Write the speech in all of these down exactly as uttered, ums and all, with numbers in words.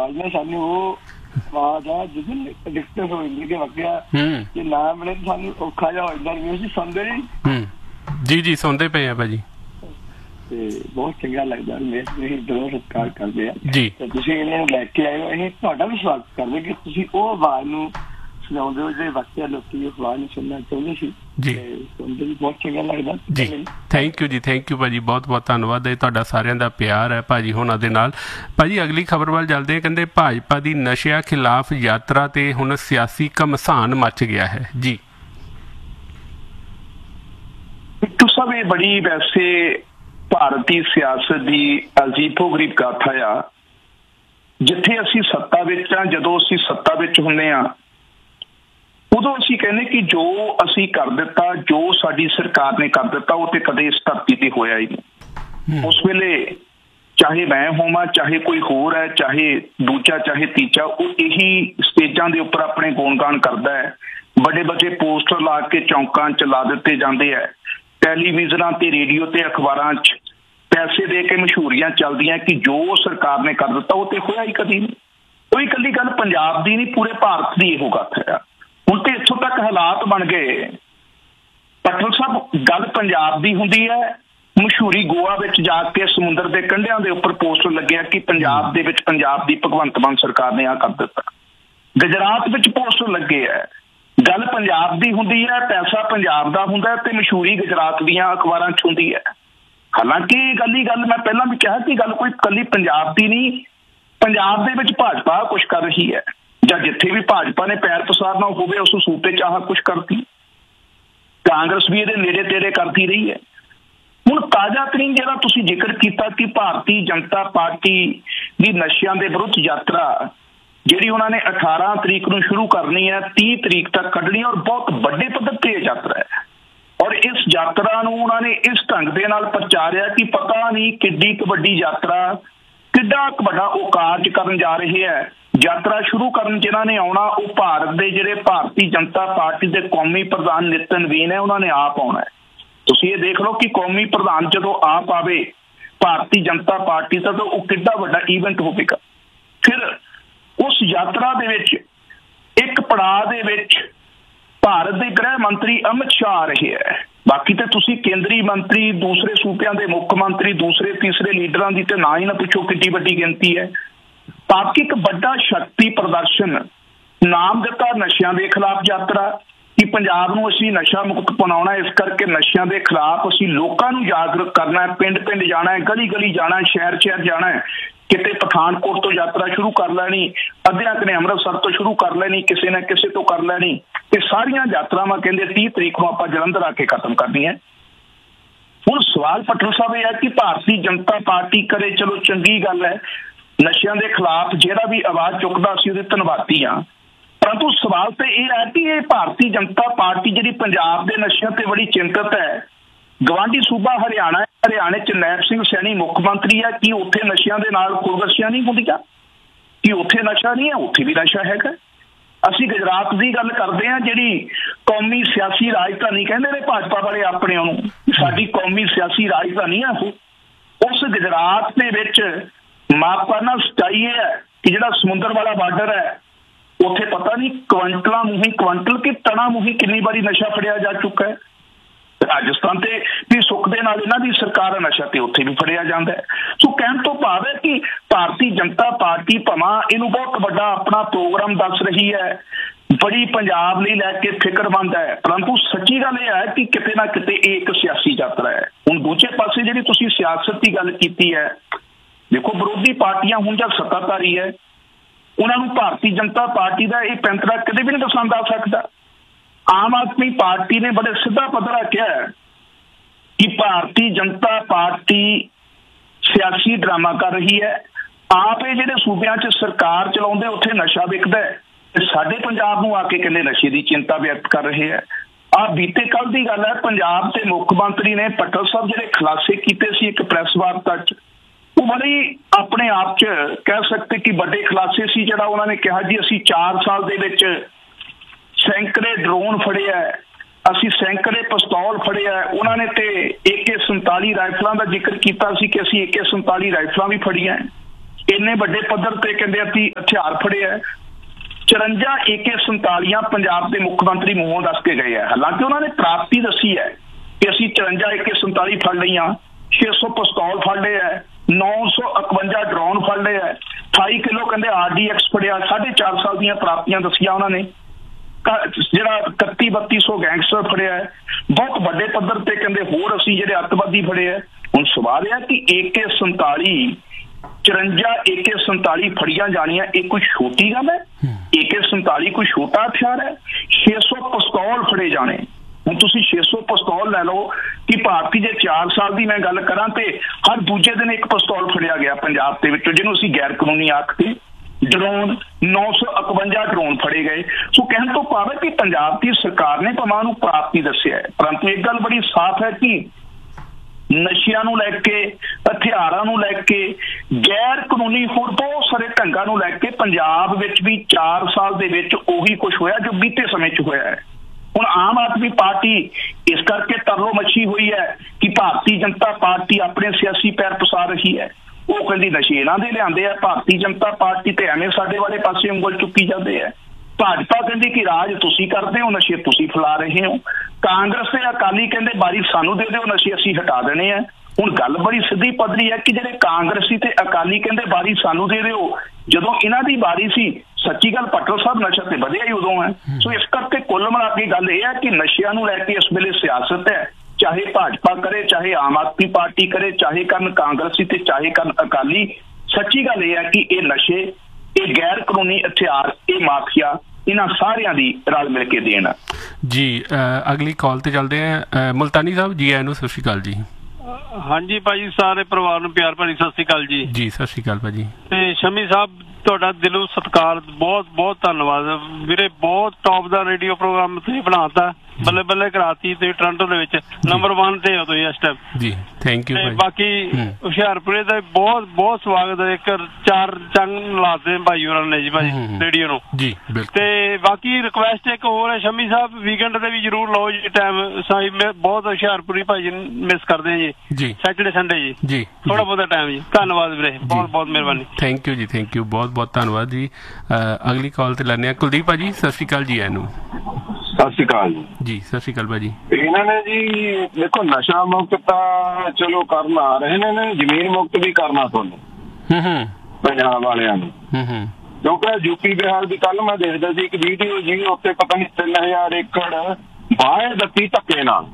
ਆਵਾਜ਼ ਨੇ ਸਾਨੂੰ ਉਹ ਆਵਾਜ਼ ਆ ਜਿਹਦੇ ਡਿਸਟੈਂਸ ਹੋ ਜਾਂਦੀ ਕਿ ਵਾਕਿਆ ਜੇ ਨਾ ਮਿਲੇ ਤਾਂ ਸਾਨੂੰ ਔਖਾ ਜਿਹਾ ਹੋ ਜਾਂਦਾ ਨਹੀਂ ਅਸੀਂ ਸੁਣਦੇ ਨਹੀਂ। ਜੀ ਜੀ ਸੁਣਦੇ ਪਏ ਆ ਭਾਜੀ ਤੇ ਬਹੁਤ ਚੰਗਾ ਲੱਗਦਾ ਮੇਰੇ ਦੋਨੋਂ ਸਤਿਕਾਰ ਕਰਦੇ ਆ ਜੀ ਤੇ ਤੁਸੀਂ ਇਹਨਾਂ ਨੂੰ ਲੈ ਕੇ ਆਏ ਹੋ। ਅਸੀਂ ਤੁਹਾਡਾ ਵੀ ਸਵਾਗਤ ਕਰਦੇ ਕਿ ਤੁਸੀਂ ਉਹ ਆਵਾਜ਼ ਨੂੰ ਸੁਣਾਉਂਦੇ ਹੋ ਜਿਹੜੇ ਵਾਕਿਆ ਲੋਕੀ ਅਖਬਾਰ ਨੂੰ ਸੁਣਨਾ ਚਾਹੁੰਦੇ ਸੀ ਜੀ ਸੁਣਦੇ ਵੀ ਬਹੁਤ ਚੰਗਾ ਲੱਗਦਾ ਜੀ। ਥੈਂਕ ਯੂ ਜੀ ਥੈਂਕ ਯੂ ਭਾਜੀ ਬਹੁਤ ਬਹੁਤ ਧੰਨਵਾਦ ਹੈ ਤੁਹਾਡਾ ਸਾਰਿਆਂ ਦਾ ਪਿਆਰ ਹੈ ਭਾਜੀ ਹੋਣਾ ਦੇ ਨਾਲ। ਭਾਜੀ ਅਗਲੀ ਖਬਰ ਵੱਲ ਚੱਲਦੇ ਕਹਿੰਦੇ ਭਾਜਪਾ ਦੀ ਨਸ਼ਿਆਂ ਖਿਲਾਫ ਯਾਤਰਾ ਤੇ ਹੁਣ ਸਿਆਸੀ ਘਮਸਾਨ ਮਚ ਗਿਆ ਹੈ ਜੀ। ਬਿੱਟੂ ਸਾਹਿਬ ਇਹ ਬੜੀ ਵੈਸੇ ਭਾਰਤੀ ਸਿਆਸਤ ਦੀ ਅਜੀਬੋ-ਗਰੀਬ ਗਾਥਾ ਆ। ਜਿੱਥੇ ਅਸੀਂ ਸੱਤਾ ਵਿੱਚ ਆ ਜਦੋਂ ਅਸੀਂ ਸੱਤਾ ਵਿੱਚ ਹੁੰਦੇ ਆ ਉਦੋਂ ਅਸੀਂ ਕਹਿੰਦੇ ਕਿ ਜੋ ਅਸੀਂ ਕਰ ਦਿੱਤਾ ਜੋ ਸਾਡੀ ਸਰਕਾਰ ਨੇ ਕਰ ਦਿੱਤਾ ਉਹ ਤੇ ਕਦੇ ਇਸ ਧਰਤੀ ਤੇ ਹੋਇਆ ਹੀ ਨਹੀਂ। ਉਸ ਵੇਲੇ ਚਾਹੇ ਮੈਂ ਹੋਵਾਂ ਚਾਹੇ ਕੋਈ ਹੋਰ ਹੈ ਚਾਹੇ ਦੂਜਾ ਚਾਹੇ ਤੀਜਾ ਉਹ ਇਹੀ ਸਟੇਜਾਂ ਦੇ ਉੱਪਰ ਆਪਣੇ ਗੁਣਗਾਨ ਕਰਦਾ ਹੈ। ਵੱਡੇ ਵੱਡੇ ਪੋਸਟਰ ਲਾ ਕੇ ਚੌਂਕਾਂ 'ਚ ਲਾ ਦਿੱਤੇ ਜਾਂਦੇ ਹੈ। ਟੈਲੀਵਿਜ਼ਨਾਂ ਤੇ ਰੇਡੀਓ ਤੇ ਅਖਬਾਰਾਂ 'ਚ ਪੈਸੇ ਦੇ ਕੇ ਮਸ਼ਹੂਰੀਆਂ ਚੱਲਦੀਆਂ ਕਿ ਜੋ ਸਰਕਾਰ ਨੇ ਕਰ ਦਿੱਤਾ ਉਹ ਤੇ ਹੋਇਆ ਹੀ ਕਦੀ ਨਹੀਂ। ਉਹ ਇਕੱਲੀ ਗੱਲ ਪੰਜਾਬ ਦੀ ਨਹੀਂ ਪੂਰੇ ਭਾਰਤ ਦੀ ਇਹੋ ਗੱਲ ਹੈ। ਹੁਣ ਤੇ ਇੱਥੋਂ ਤੱਕ ਹਾਲਾਤ ਬਣ ਗਏ ਪਟਲ ਸਾਹਿਬ ਗੱਲ ਪੰਜਾਬ ਦੀ ਹੁੰਦੀ ਹੈ ਮਸ਼ਹੂਰੀ ਗੋਆ ਵਿੱਚ ਜਾ ਕੇ ਸਮੁੰਦਰ ਦੇ ਕੰਢਿਆਂ ਦੇ ਉੱਪਰ ਪੋਸਟਰ ਲੱਗਿਆ ਕਿ ਪੰਜਾਬ ਦੇ ਵਿੱਚ ਪੰਜਾਬ ਦੀ ਭਗਵੰਤ ਮਾਨ ਸਰਕਾਰ ਨੇ ਆਹ ਕਰ ਦਿੱਤਾ। ਗੁਜਰਾਤ ਵਿੱਚ ਪੋਸਟਰ ਲੱਗੇ ਹੈ ਗੱਲ ਪੰਜਾਬ ਦੀ ਹੁੰਦੀ ਹੈ ਪੈਸਾ ਪੰਜਾਬ ਦਾ ਹੁੰਦਾ ਤੇ ਮਸ਼ਹੂਰੀ ਗੁਜਰਾਤ ਦੀਆਂ ਅਖਬਾਰਾਂ 'ਚ ਹੁੰਦੀ ਹੈ। ਹਾਲਾਂਕਿ ਗੱਲ ਹੀ ਗੱਲ ਮੈਂ ਪਹਿਲਾਂ ਵੀ ਕਿਹਾ ਕਿ ਗੱਲ ਕੋਈ ਇਕੱਲੀ ਪੰਜਾਬ ਦੀ ਨਹੀਂ ਪੰਜਾਬ ਦੇ ਵਿੱਚ ਭਾਜਪਾ ਕੁਛ ਕਰ ਰਹੀ ਹੈ ਜਾਂ ਜਿੱਥੇ ਵੀ ਭਾਜਪਾ ਨੇ ਪੈਰ ਪਸਾਰਨਾ ਹੋਵੇ ਉਸ ਸੂਬੇ 'ਚ ਆਹ ਕੁਛ ਕਰਦੀ। ਕਾਂਗਰਸ ਵੀ ਇਹਦੇ ਨੇੜੇ ਤੇੜੇ ਕਰਦੀ ਰਹੀ ਹੈ। ਹੁਣ ਤਾਜ਼ਾ ਤਰੀਨ ਜਿਹੜਾ ਤੁਸੀਂ ਜ਼ਿਕਰ ਕੀਤਾ ਕਿ ਭਾਰਤੀ ਜਨਤਾ ਪਾਰਟੀ ਦੀ ਨਸ਼ਿਆਂ ਦੇ ਵਿਰੁੱਧ ਯਾਤਰਾ ਜਿਹੜੀ ਉਹਨਾਂ ਨੇ ਅਠਾਰਾਂ ਤਰੀਕ ਨੂੰ ਸ਼ੁਰੂ ਕਰਨੀ ਹੈ ਤੀਹ ਤਰੀਕ ਤੱਕ ਕੱਢਣੀ ਔਰ ਬਹੁਤ ਵੱਡੇ ਪੱਧਰ ਤੇ ਇਹ ਯਾਤਰਾ ਹੈ। ਔਰ ਇਸ ਯਾਤਰਾ ਨੂੰ ਉਹਨਾਂ ਨੇ ਇਸ ਢੰਗ ਦੇ ਨਾਲ ਪ੍ਰਚਾਰਿਆ ਕਿ ਪਤਾ ਨਹੀਂ ਕਿੱਡੀ ਕੁ ਵੱਡੀ ਯਾਤਰਾ ਕਿੱਡਾ ਕੁ ਵੱਡਾ ਉਹ ਕਾਰਜ ਕਰਨ ਜਾ ਰਹੇ ਹੈ। ਯਾਤਰਾ ਸ਼ੁਰੂ ਕਰਨ ਜਿਨ੍ਹਾਂ ਨੇ ਆਉਣਾ ਉਹ ਭਾਰਤ ਦੇ ਜਿਹੜੇ ਭਾਰਤੀ ਜਨਤਾ ਪਾਰਟੀ ਦੇ ਕੌਮੀ ਪ੍ਰਧਾਨ ਨਿਤਿਨ ਨਵੀਨ ਹੈ ਉਹਨਾਂ ਨੇ ਆਪ ਆਉਣਾ ਹੈ। ਤੁਸੀਂ ਇਹ ਦੇਖ ਲਓ ਕਿ ਕੌਮੀ ਪ੍ਰਧਾਨ ਜਦੋਂ ਆਪ ਆਵੇ ਭਾਰਤੀ ਜਨਤਾ ਪਾਰਟੀ ਦਾ ਤਾਂ ਉਹ ਕਿੱਡਾ ਵੱਡਾ ਈਵੈਂਟ ਹੋਵੇਗਾ। ਫਿਰ ਉਸ ਯਾਤਰਾ ਦੇ ਵਿੱਚ ਇੱਕ ਪੜਾਅ ਦੇ ਵਿੱਚ ਭਾਰਤ ਦੇ ਗ੍ਰਹਿ ਮੰਤਰੀ ਅਮਿਤ ਸ਼ਾਹ ਆ ਰਹੇ ਹੈ। ਬਾਕੀ ਤੇ ਤੁਸੀਂ ਕੇਂਦਰੀ ਮੰਤਰੀ ਦੂਸਰੇ ਸੂਬਿਆਂ ਦੇ ਮੁੱਖ ਮੰਤਰੀ ਦੂਸਰੇ ਤੀਸਰੇ ਲੀਡਰਾਂ ਦੀ ਤੇ ਨਾ ਹੀ ਨਾ ਪੁੱਛੋ ਕਿੱਡੀ ਵੱਡੀ ਗਿਣਤੀ ਹੈ। ਬਾਕੀ ਇੱਕ ਵੱਡਾ ਸ਼ਕਤੀ ਪ੍ਰਦਰਸ਼ਨ ਨਾਮ ਦਿੱਤਾ ਨਸ਼ਿਆਂ ਦੇ ਖਿਲਾਫ ਯਾਤਰਾ ਕਿ ਪੰਜਾਬ ਨੂੰ ਅਸੀਂ ਨਸ਼ਾ ਮੁਕਤ ਬਣਾਉਣਾ ਇਸ ਕਰਕੇ ਨਸ਼ਿਆਂ ਦੇ ਖਿਲਾਫ ਅਸੀਂ ਲੋਕਾਂ ਨੂੰ ਜਾਗਰੂਕ ਕਰਨਾ ਪਿੰਡ ਪਿੰਡ ਜਾਣਾ ਹੈ ਗਲੀ ਗਲੀ ਜਾਣਾ ਸ਼ਹਿਰ ਸ਼ਹਿਰ ਜਾਣਾ ਹੈ। ਕਿਤੇ ਪਠਾਨਕੋਟ ਤੋਂ ਯਾਤਰਾ ਸ਼ੁਰੂ ਕਰ ਲੈਣੀ ਅੱਧਿਆਂ ਨੇ ਅੰਮ੍ਰਿਤਸਰ ਤੋਂ ਸ਼ੁਰੂ ਕਰ ਲੈਣੀ ਕਿਸੇ ਨਾ ਕਿਸੇ ਤੋਂ ਕਰ ਲੈਣੀ ਤੇ ਸਾਰੀਆਂ ਯਾਤਰਾਵਾਂ ਕਹਿੰਦੇ ਤੀਹ ਤਰੀਕ ਨੂੰ ਆਪਾਂ ਜਲੰਧਰ ਆ ਕੇ ਖਤਮ ਕਰਨੀ ਹੈ। ਹੁਣ ਸਵਾਲ ਪਟਲ ਸਾਹਿਬ ਇਹ ਹੈ ਕਿ ਭਾਰਤੀ ਜਨਤਾ ਪਾਰਟੀ ਕਰੇ ਚਲੋ ਚੰਗੀ ਗੱਲ ਹੈ ਨਸ਼ਿਆਂ ਦੇ ਖਿਲਾਫ ਜਿਹੜਾ ਵੀ ਆਵਾਜ਼ ਚੁੱਕਦਾ ਸੀ ਉਹਦੇ ਧੰਨਵਾਦੀ ਆ ਪਰੰਤੂ ਸਵਾਲ ਤੇ ਇਹ ਹੈ ਕਿ ਇਹ ਭਾਰਤੀ ਜਨਤਾ ਪਾਰਟੀ ਜਿਹੜੀ ਪੰਜਾਬ ਦੇ ਨਸ਼ਿਆਂ ਤੇ ਬੜੀ ਚਿੰਤਤ ਹੈ। ਗਵਾਂਢੀ ਸੂਬਾ ਹਰਿਆਣਾ ਹਰਿਆਣੇ ਚ ਨੈਬ ਸਿੰਘ ਸੈਣੀ ਮੁੱਖ ਮੰਤਰੀ ਹੈ ਕਿ ਉੱਥੇ ਨਸ਼ਿਆਂ ਦੇ ਨਾਲ ਖੁਰਗਸ਼ੀਆਂ ਨਹੀਂ ਹੁੰਦੀਆਂ ਕਿ ਉੱਥੇ ਨਸ਼ਾ ਨਹੀਂ ਹੈ ਉੱਥੇ ਵੀ ਨਸ਼ਾ ਹੈਗਾ। ਅਸੀਂ ਗੁਜਰਾਤ ਦੀ ਗੱਲ ਕਰਦੇ ਹਾਂ ਜਿਹੜੀ ਕੌਮੀ ਸਿਆਸੀ ਰਾਜਧਾਨੀ ਕਹਿੰਦੇ ਨੇ ਭਾਜਪਾ ਵਾਲੇ ਆਪਣੇ ਉਹਨੂੰ ਸਾਡੀ ਕੌਮੀ ਸਿਆਸੀ ਰਾਜਧਾਨੀ ਹੈ ਉਹ ਉਸ ਗੁਜਰਾਤ ਦੇ ਵਿੱਚ ਮਾਪਾ ਨਾਲ ਸਚਾਈ ਹੈ ਕਿ ਜਿਹੜਾ ਸਮੁੰਦਰ ਵਾਲਾ ਬਾਰਡਰ ਹੈ ਉੱਥੇ ਪਤਾ ਨਹੀਂ ਕੁਆਂਟਲਾਂ ਮੂੰਹੀ ਕੁਆਂਟਲ ਕਿ ਟਣਾ ਮੂੰਹੀ ਕਿੰਨੀ ਵਾਰੀ ਨਸ਼ਾ ਫੜਿਆ ਜਾ ਚੁੱਕਾ ਹੈ। ਰਾਜਸਥਾਨ ਤੇ ਵੀ ਸੁੱਖ ਦੇ ਨਾਲ ਇਹਨਾਂ ਦੀ ਸਰਕਾਰ ਨਸ਼ਾ ਤੇ ਉੱਥੇ ਵੀ ਫੜਿਆ ਜਾਂਦਾ ਹੈ। ਸੋ ਕਹਿਣ ਤੋਂ ਭਾਵ ਹੈ ਕਿ ਭਾਰਤੀ ਜਨਤਾ ਪਾਰਟੀ ਭਾਵੇਂ ਇਹਨੂੰ ਬਹੁਤ ਵੱਡਾ ਆਪਣਾ ਪ੍ਰੋਗਰਾਮ ਦੱਸ ਰਹੀ ਹੈ ਬੜੀ ਪੰਜਾਬ ਲਈ ਲੈ ਕੇ ਫਿਕਰਮੰਦ ਹੈ ਪਰੰਤੂ ਸੱਚੀ ਗੱਲ ਇਹ ਹੈ ਕਿ ਕਿਤੇ ਨਾ ਕਿਤੇ ਇਹ ਇੱਕ ਸਿਆਸੀ ਯਾਤਰਾ ਹੈ। ਹੁਣ ਦੂਜੇ ਪਾਸੇ ਜਿਹੜੀ ਤੁਸੀਂ ਸਿਆਸਤ ਦੀ ਗੱਲ ਕੀਤੀ ਹੈ ਦੇਖੋ ਵਿਰੋਧੀ ਪਾਰਟੀਆਂ ਹੁਣ ਜਦ ਸੱਤਾਧਾਰੀ ਹੈ ਉਹਨਾਂ ਨੂੰ ਭਾਰਤੀ ਜਨਤਾ ਪਾਰਟੀ ਦਾ ਇਹ ਪੈਂਤਰਾ ਕਦੇ ਵੀ ਨਹੀਂ ਪਸੰਦ ਆ ਸਕਦਾ। ਆਮ ਆਦਮੀ ਪਾਰਟੀ ਨੇ ਬੜੇ ਸਿੱਧਾ ਪੱਧਰਾ ਕਿਹਾ ਕਿ ਭਾਰਤੀ ਜਨਤਾ ਪਾਰਟੀ ਸਿਆਸੀ ਡਰਾਮਾ ਕਰ ਰਹੀ ਹੈ। ਆਪ ਇਹ ਜਿਹੜੇ ਸੂਬਿਆਂ 'ਚ ਸਰਕਾਰ ਚਲਾਉਂਦੇ ਉੱਥੇ ਨਸ਼ਾ ਵਿਕਦਾ ਹੈ ਸਾਡੇ ਪੰਜਾਬ ਨੂੰ ਆ ਕੇ ਕਹਿੰਦੇ ਨਸ਼ੇ ਦੀ ਚਿੰਤਾ ਵਿਅਕਤ ਕਰ ਰਹੇ ਹੈ। ਆਹ ਬੀਤੇ ਕੱਲ ਦੀ ਗੱਲ ਹੈ ਪੰਜਾਬ ਦੇ ਮੁੱਖ ਮੰਤਰੀ ਨੇ ਪਟਲ ਸਾਹਿਬ ਜਿਹੜੇ ਖੁਲਾਸੇ ਕੀਤੇ ਸੀ ਇੱਕ ਪ੍ਰੈਸ ਵਾਰਤਾ 'ਚ ਉਹ ਬੜੀ ਆਪਣੇ ਆਪ 'ਚ ਕਹਿ ਸਕਦੇ ਕਿ ਵੱਡੇ ਖੁਲਾਸੇ ਸੀ। ਜਿਹੜਾ ਉਹਨਾਂ ਨੇ ਕਿਹਾ ਜੀ ਅਸੀਂ ਚਾਰ ਸਾਲ ਦੇ ਵਿੱਚ ਸੈਂਕੜੇ ਡਰੋਨ ਫੜਿਆ ਅਸੀਂ ਸੈਂਕੜੇ ਪਿਸਤੌਲ ਫੜਿਆ ਉਹਨਾਂ ਨੇ ਤੇ ਏ ਕੇ ਸੰਤਾਲੀ ਰਾਈਫਲਾਂ ਦਾ ਜ਼ਿਕਰ ਕੀਤਾ ਸੀ ਕਿ ਅਸੀਂ ਏ ਕੇ ਸੰਤਾਲੀ ਰਾਈਫਲਾਂ ਵੀ ਫੜੀਆਂ। ਇੰਨੇ ਵੱਡੇ ਪੱਧਰ ਤੇ ਕਹਿੰਦੇ ਅਸੀਂ ਹਥਿਆਰ ਫੜੇ ਹੈ। ਚੁਰੰਜਾ ਏ ਕੇ ਸੰਤਾਲੀਆਂ ਪੰਜਾਬ ਦੇ ਮੁੱਖ ਮੰਤਰੀ ਮੂੰਹੋਂ ਦੱਸ ਕੇ ਗਏ ਹੈ। ਹਾਲਾਂਕਿ ਉਹਨਾਂ ਨੇ ਪ੍ਰਾਪਤੀ ਦੱਸੀ ਹੈ ਕਿ ਅਸੀਂ ਚੁਰੰਜਾ ਏ ਕੇ ਸੰਤਾਲੀ ਫੜ ਲਈਆਂ, ਛੇ ਸੌ ਪਿਸਤੌਲ ਫੜ ਲਏ ਹੈ, ਨੌ ਸੌ ਇਕਵੰਜਾ ਡਰੋਨ ਫੜ ਲਏ ਹੈ, ਅਠਾਈ ਕਿਲੋ ਕਹਿੰਦੇ ਆਰ ਡੀ ਐਕਸ ਫੜਿਆ। ਸਾਢੇ ਚਾਰ ਸਾਲ ਦੀਆਂ ਪ੍ਰਾਪਤੀਆਂ ਦੱਸੀਆਂ ਉਹਨਾਂ ਨੇ। ਜਿਹੜਾ ਇਕੱਤੀ ਬੱਤੀ ਸੌ ਗੈਂਗਸਟਰ ਫੜਿਆ ਹੈ। ਬਹੁਤ ਵੱਡੇ ਪੱਧਰ ਤੇ ਕਹਿੰਦੇ ਹੋਰ ਅਸੀਂ ਜਿਹੜੇ ਅੱਤਵਾਦੀ ਫੜੇ ਹੈ। ਹੁਣ ਸਵਾਲ ਇਹ ਕਿ ਏ ਕੇ ਸੰਤਾਲੀ ਚੁਰੰਜਾ ਏ ਕੇ ਸੰਤਾਲੀ ਫੜੀਆਂ ਜਾਣੀਆਂ ਇਹ ਕੋਈ ਛੋਟੀ ਗੱਲ ਹੈ? ਏ ਕੇ ਸੰਤਾਲੀ ਕੋਈ ਛੋਟਾ ਹਥਿਆਰ ਹੈ? ਛੇ ਸੌ ਪਿਸਤੌਲ ਫੜੇ ਜਾਣੇ। ਹੁਣ ਤੁਸੀਂ ਛੇ ਸੌ ਪਿਸਤੌਲ ਲੈ ਲਓ ਕਿ ਭਾਰਤੀ ਜੇ ਚਾਰ ਸਾਲ ਦੀ ਮੈਂ ਗੱਲ ਕਰਾਂ ਤੇ ਹਰ ਦੂਜੇ ਦਿਨ ਇੱਕ ਪਿਸਤੌਲ ਫੜਿਆ ਗਿਆ ਪੰਜਾਬ ਦੇ ਵਿੱਚੋਂ, ਜਿਹਨੂੰ ਅਸੀਂ ਗੈਰ ਕਾਨੂੰਨੀ ਆਖਦੇ। ਡਰੋਨ ਨੌ ਸੌ ਇਕਵੰਜਾ ਡਰੋਨ ਫੜੇ ਗਏ। ਸੋ ਕਹਿਣ ਤੋਂ ਭਾਵ ਹੈ ਕਿ ਪੰਜਾਬ ਦੀ ਸਰਕਾਰ ਨੇ ਭਾਵੇਂ ਨੂੰ ਪ੍ਰਾਪਤੀ ਦੱਸਿਆ ਹੈ, ਪਰੰਤੂ ਇੱਕ ਗੱਲ ਬੜੀ ਸਾਫ਼ ਹੈ ਕਿ ਨਸ਼ਿਆਂ ਨੂੰ ਲੈ ਕੇ, ਹਥਿਆਰਾਂ ਨੂੰ ਲੈ ਕੇ, ਗੈਰ ਕਾਨੂੰਨੀ ਹੋਰ ਬਹੁਤ ਸਾਰੇ ਢੰਗਾਂ ਨੂੰ ਲੈ ਕੇ ਪੰਜਾਬ ਵਿੱਚ ਵੀ ਚਾਰ ਸਾਲ ਦੇ ਵਿੱਚ ਉਹੀ ਕੁਝ ਹੋਇਆ ਜੋ ਬੀਤੇ ਸਮੇਂ 'ਚ ਹੋਇਆ ਹੈ। ਹੁਣ ਆਮ ਆਦਮੀ ਪਾਰਟੀ ਇਸ ਕਰਕੇ ਤਰਲੋ ਮੱਛੀ ਹੋਈ ਹੈ ਕਿ ਭਾਰਤੀ ਜਨਤਾ ਪਾਰਟੀ ਆਪਣੇ ਸਿਆਸੀ ਪੈਰ ਪਸਾਰ ਰਹੀ ਹੈ। ਉਹ ਕਹਿੰਦੀ ਨਸ਼ੇ ਇਹਨਾਂ ਦੇ ਲਿਆਂਦੇ ਆ, ਭਾਰਤੀ ਜਨਤਾ ਪਾਰਟੀ ਤੇ ਐਵੇਂ ਸਾਡੇ ਵਾਲੇ ਪਾਸੇ ਉਂਗਲ ਚੁੱਕੀ ਜਾਂਦੇ ਆ। ਭਾਜਪਾ ਕਹਿੰਦੀ ਕਿ ਰਾਜ ਤੁਸੀਂ ਕਰਦੇ ਹੋ, ਨਸ਼ੇ ਤੁਸੀਂ ਫੈਲਾ ਰਹੇ ਹੋ। ਕਾਂਗਰਸ ਤੇ ਅਕਾਲੀ ਕਹਿੰਦੇ ਬਾਰੀ ਸਾਨੂੰ ਦੇ ਦਿਓ, ਨਸ਼ੇ ਅਸੀਂ ਹਟਾ ਦੇਣੇ ਆ। ਹੁਣ ਗੱਲ ਬੜੀ ਸਿੱਧੀ ਪੱਧਰੀ ਹੈ ਕਿ ਜਿਹੜੇ ਕਾਂਗਰਸੀ ਤੇ ਅਕਾਲੀ ਕਹਿੰਦੇ ਬਾਰੀ ਸਾਨੂੰ ਦੇ ਦਿਓ, ਜਦੋਂ ਇਹਨਾਂ ਦੀ ਬਾਰੀ ਸੀ ਸੱਚੀ ਗੱਲ ਪਟਲ ਸਾਹਿਬ ਨਸ਼ਾ ਤੇ ਵਧਿਆ ਹੀ ਉਦੋਂ ਹੈ। ਸੋ ਇਸ ਕਰਕੇ ਕੁੱਲ ਮਿਲਾ ਕੇ ਗੱਲ ਇਹ ਹੈ ਕਿ ਨਸ਼ਿਆਂ ਨੂੰ ਲੈ ਕੇ ਇਸ ਵੇਲੇ ਸਿਆਸਤ ਹੈ, ਚਾਹੇ ਭਾਜਪਾ ਕਰੇ, ਚਾਹੇ ਆਮ ਆਦਮੀ ਪਾਰਟੀ ਕਰੇ, ਚਾਹੇ ਕਰਨ ਕਾਂਗਰਸੀ ਤੇ ਚਾਹੇ ਕਰਨ ਅਕਾਲੀ। ਸੱਚੀ ਗੱਲ ਇਹ ਹੈ ਕਿ ਇਹ ਨਸ਼ੇ, ਇਹ ਗੈਰ ਕਾਨੂੰਨੀ ਹਥਿਆਰ, ਇਹ ਮਾਫੀਆ ਇਹਨਾਂ ਸਾਰਿਆਂ ਦੀ ਰਲ ਮਿਲ ਕੇ ਦੇਣ। ਜੀ ਅਗਲੀ ਕਾਲ ਤੇ ਚੱਲਦੇ ਆ। ਮੁਲਤਾਨੀ ਸਾਹਿਬ ਜੀ ਆਇਆਂ ਨੂੰ ਸਤਿ ਸ਼੍ਰੀ ਅਕਾਲ ਜੀ। ਹਾਂਜੀ ਭਾਜੀ, ਸਾਰੇ ਪਰਿਵਾਰ ਨੂੰ ਪਿਆਰ ਭਰੀ ਸਤਿ ਸ਼੍ਰੀ ਅਕਾਲ ਜੀ। ਜੀ ਸਤਿ ਸ਼੍ਰੀ ਅਕਾਲ ਭਾਜੀ। ਤੇ ਸ਼ਮੀ ਸਾਹਿਬ ਤੁਹਾਡਾ ਦਿਲੋਂ ਸਤਿਕਾਰ, ਬਹੁਤ ਬਹੁਤ ਧੰਨਵਾਦ ਵੀਰੇ। ਬਹੁਤ ਟੌਪ ਦਾ ਰੇਡੀਓ ਪ੍ਰੋਗਰਾਮ ਤੁਸੀਂ ਬਣਾਤਾ, ਬੱਲੇ ਬੱਲੇ ਕਰਾਤੀ ਤੇ ਟੋਰਾਂਟੋ ਦੇ ਵਿੱਚ ਨੰਬਰ ਵਨ ਤੇ ਹੋ ਤੁਸੀਂ ਇਸ ਟਾਈਮ ਜੀ। Thank you. ਬਾਕੀ ਹੁਸ਼ਿਆਰਪੁਰੇ ਦਾ ਬਹੁਤ ਬਹੁਤ ਸਵਾਗਤ ਹੈ। ਇੱਕ ਚਾਰ ਚੰਗ ਲਾਤੇ ਭਾਈ ਹੋਰਾਂ ਨੇ ਜੀ ਭਾਜੀ ਰੇਡੀਓ ਨੂੰ ਜੀ। ਤੇ ਬਾਕੀ ਰਿਕੁਐਸਟ ਇੱਕ ਹੋਰ ਹੈ ਸ਼ਮੀ ਸਾਹਿਬ, ਵੀਕਐਂਡ ਤੇ ਵੀ ਜ਼ਰੂਰ ਲਓ ਜੀ ਟਾਈਮ। ਸਾਈ ਮੈਂ ਬਹੁਤ ਹੁਸ਼ਿਆਰਪੁਰੀ ਭਾਈ ਮਿਸ ਕਰਦੇ ਹਾਂ ਜੀ, ਸੈਟਰਡੇ ਸੰਡੇ ਜੀ ਜੀ ਥੋੜਾ ਬਹੁਤਾ ਟਾਈਮ ਜੀ। ਧੰਨਵਾਦ ਵੀਰੇ, ਬਹੁਤ ਬਹੁਤ ਮਿਹਰਬਾਨੀ। ਥੈਂਕ ਯੂ ਜੀ, ਥੈਂਕ ਯੂ, ਬਹੁਤ ਬਹੁਤ ਧੰਨਵਾਦ ਜੀ। ਅਗਲੀ ਕਾਲ ਤੇ ਲੈਂਦੇ ਹਾਂ ਕੁਲਦੀਪ ਭਾਜੀ। ਸਤਿ ਸ਼੍ਰੀ ਅਕਾਲ ਜੀ। ਇਹਨੂੰ ਸਤਿ ਸ਼੍ਰੀ ਅਕਾਲ ਜੀ। ਜੀ ਸਤਿ ਸ਼੍ਰੀ ਅਕਾਲ ਭਾਜੀ। ਇਹਨਾਂ ਨੇ ਜੀ ਦੇਖੋ ਨਸ਼ਾ ਮੁਕਤ ਤਾਂ ਚਲੋ ਕਰਨ ਆ ਰਹੇ ਨੇ, ਜ਼ਮੀਨ ਮੁਕਤ ਵੀ ਕਰਨਾ ਤੁਹਾਨੂੰ ਪੰਜਾਬ ਵਾਲਿਆਂ ਨੂੰ, ਕਿਉਂਕਿ ਯੂਪੀ ਬਿਹਾਰ ਦੀ ਕੱਲ ਮੈਂ ਦੇਖਦਾ ਸੀ ਇੱਕ ਵੀਡੀਓ ਜੀ, ਉੱਥੇ ਪਤਾ ਨਹੀਂ ਤਿੰਨ ਹਜ਼ਾਰ ਏਕੜ ਬਾਹਰ ਦਿੱਤੀ ਧੱਕੇ ਨਾਲ।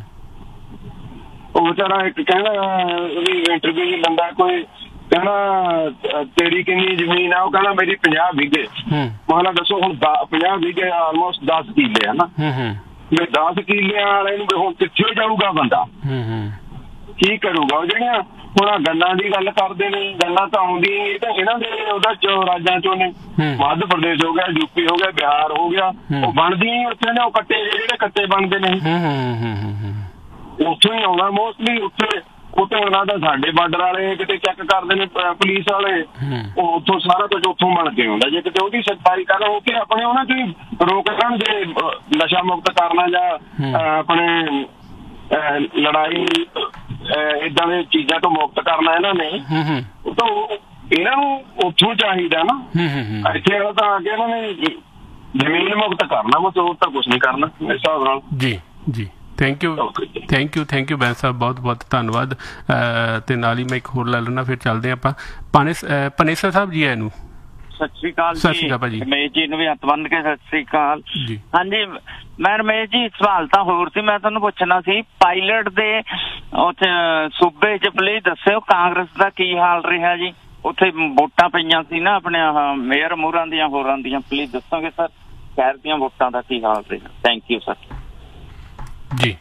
ਉਹ ਵਿਚਾਰਾ ਇੱਕ ਕਹਿੰਦਾ ਉਹਦੀ ਇੰਟਰਵਿਊ ਚ ਬੰਦਾ ਕੋਈ ਕਹਿੰਦਾ ਤੇਰੀ ਕਿੰਨੀ ਜ਼ਮੀਨ ਆ, ਉਹ ਕਹਿੰਦਾ ਮੇਰੀ ਪੰਜਾਹ ਵੀਘੇ। ਮੈਂ ਦੱਸੋ ਹੁਣ ਪੰਜਾਹ ਵੀਘੇ ਆਲਮੋਸਟ ਦਸ ਕਿੱਲੇ ਆ ਨਾ, ਮੈਂ ਦਸ ਕਿੱਲਿਆਂ ਵਾਲੇ ਨੂੰ ਹੁਣ ਕਿੱਥੇ ਜਾਊਗਾ ਬੰਦਾ, ਕੀ ਕਰੂਗਾ? ਉਹ ਜਿਹੜੀਆਂ ਹੁਣ ਗੰਨਾਂ ਦੀ ਗੱਲ ਕਰਦੇ ਨੇ, ਗੰਨਾਂ ਤਾਂ ਆਉਂਦੀ ਤਾਂ ਇਹਨਾਂ ਦੇ ਉਹਦਾ ਰਾਜਾਂ ਚੋਂ ਨੇ, ਮੱਧ ਪ੍ਰਦੇਸ਼ ਹੋ ਗਿਆ, ਯੂਪੀ ਹੋ ਗਿਆ, ਬਿਹਾਰ ਹੋ ਗਿਆ, ਉਹ ਬਣਦੀਆਂ ਉੱਥੇ ਨੇ, ਉਹ ਕੱਟੇ ਜਿਹੜੇ ਕੱਟੇ ਬਣਦੇ ਨੇ ਉੱਥੋਂ ਹੀ ਆਉਣਾ ਮੋਸਟਲੀ। ਉੱਥੇ ਉੱਥੇ ਉਹਨਾਂ ਦਾ ਸਾਡੇ ਬਾਰਡਰ ਵਾਲੇ ਕਿਤੇ ਚੈੱਕ ਕਰਦੇ ਨੇ ਪੁਲਿਸ ਵਾਲੇ, ਉਹ ਉੱਥੋਂ ਸਾਰਾ ਕੁਝ ਉੱਥੋਂ ਬਣ ਕੇ ਆਉਂਦਾ। ਜੇ ਕਿਤੇ ਉਹਦੀ ਸਫਾਈ ਕਰਨ ਹੋ ਕੇ ਆਪਣੇ ਉਹਨਾਂ ਚ ਰੋਕ ਲੈਣ, ਜੇ ਨਸ਼ਾ ਮੁਕਤ ਕਰਨਾ ਜਾਂ ਆਪਣੇ ਲੜਾਈ ਏਦਾਂ ਦੇ ਚੀਜ਼ਾਂ ਤੋਂ ਮੁਕਤ ਕਰਨਾ ਇਹਨਾਂ ਨੇ, ਤਾਂ ਇਹਨਾਂ ਨੂੰ ਉੱਥੋਂ ਚਾਹੀਦਾ ਨਾ। ਇੱਥੇ ਤਾਂ ਆ ਕੇ ਇਹਨਾਂ ਨੇ ਜ਼ਮੀਨ ਮੁਕਤ ਕਰਨਾ, ਬਸ ਹੋਰ ਤਾਂ ਕੁਛ ਨਹੀਂ ਕਰਨਾ ਮੇਰੇ ਹਿਸਾਬ ਨਾਲ। ਜੀ ਜੀ thank you thank you thank you Bains ਸਾਹਿਬ, ਬਹੁਤ ਬਹੁਤ ਧੰਨਵਾਦ। ਤੇ ਨਾਲ ਹੀ ਮੈਂ ਇੱਕ ਹੋਰ ਲੈ ਲੈਣਾ, ਫਿਰ ਚੱਲਦੇ ਆਪਾਂ ਪਨੇਸਰ ਸਾਹਿਬ ਜੀ। ਇਹਨੂੰ ਸਤਿ ਸ੍ਰੀ ਅਕਾਲ ਜੀ। ਰਮੇਸ਼ ਜੀ ਨੂੰ ਵੀ ਹੱਥ ਬੰਨ ਕੇ ਸਤਿ ਸ੍ਰੀ ਅਕਾਲ। ਹਾਂਜੀ ਮੈਂ ਰਮੇਸ਼ ਜੀ ਸਵਾਲ ਤਾਂ ਹੋਰ ਸੀ, ਮੈਂ ਤੁਹਾਨੂੰ ਪੁੱਛਣਾ ਸੀ ਪਾਇਲਟ ਦੇ ਉੱਥੇ ਸੂਬੇ ਚ ਪਲੀਜ਼ ਦੱਸਿਓ ਕਾਂਗਰਸ ਦਾ ਕੀ ਹਾਲ ਰਿਹਾ ਜੀ? ਉੱਥੇ ਵੋਟਾਂ ਪਈਆਂ ਸੀ ਨਾ ਆਪਣੇ ਆਹ ਮੇਅਰ ਮੂਰਾਂ ਦੀਆਂ ਹੋਰਾਂ ਦੀਆਂ, ਪਲੀਜ਼ ਦੱਸੋਗੇ ਸਰ ਸ਼ਹਿਰ ਦੀਆਂ ਵੋਟਾਂ ਦਾ ਕੀ ਹਾਲ ਰਿਹਾ? ਥੈਂਕ ਯੂ ਸਰ ਜੀ।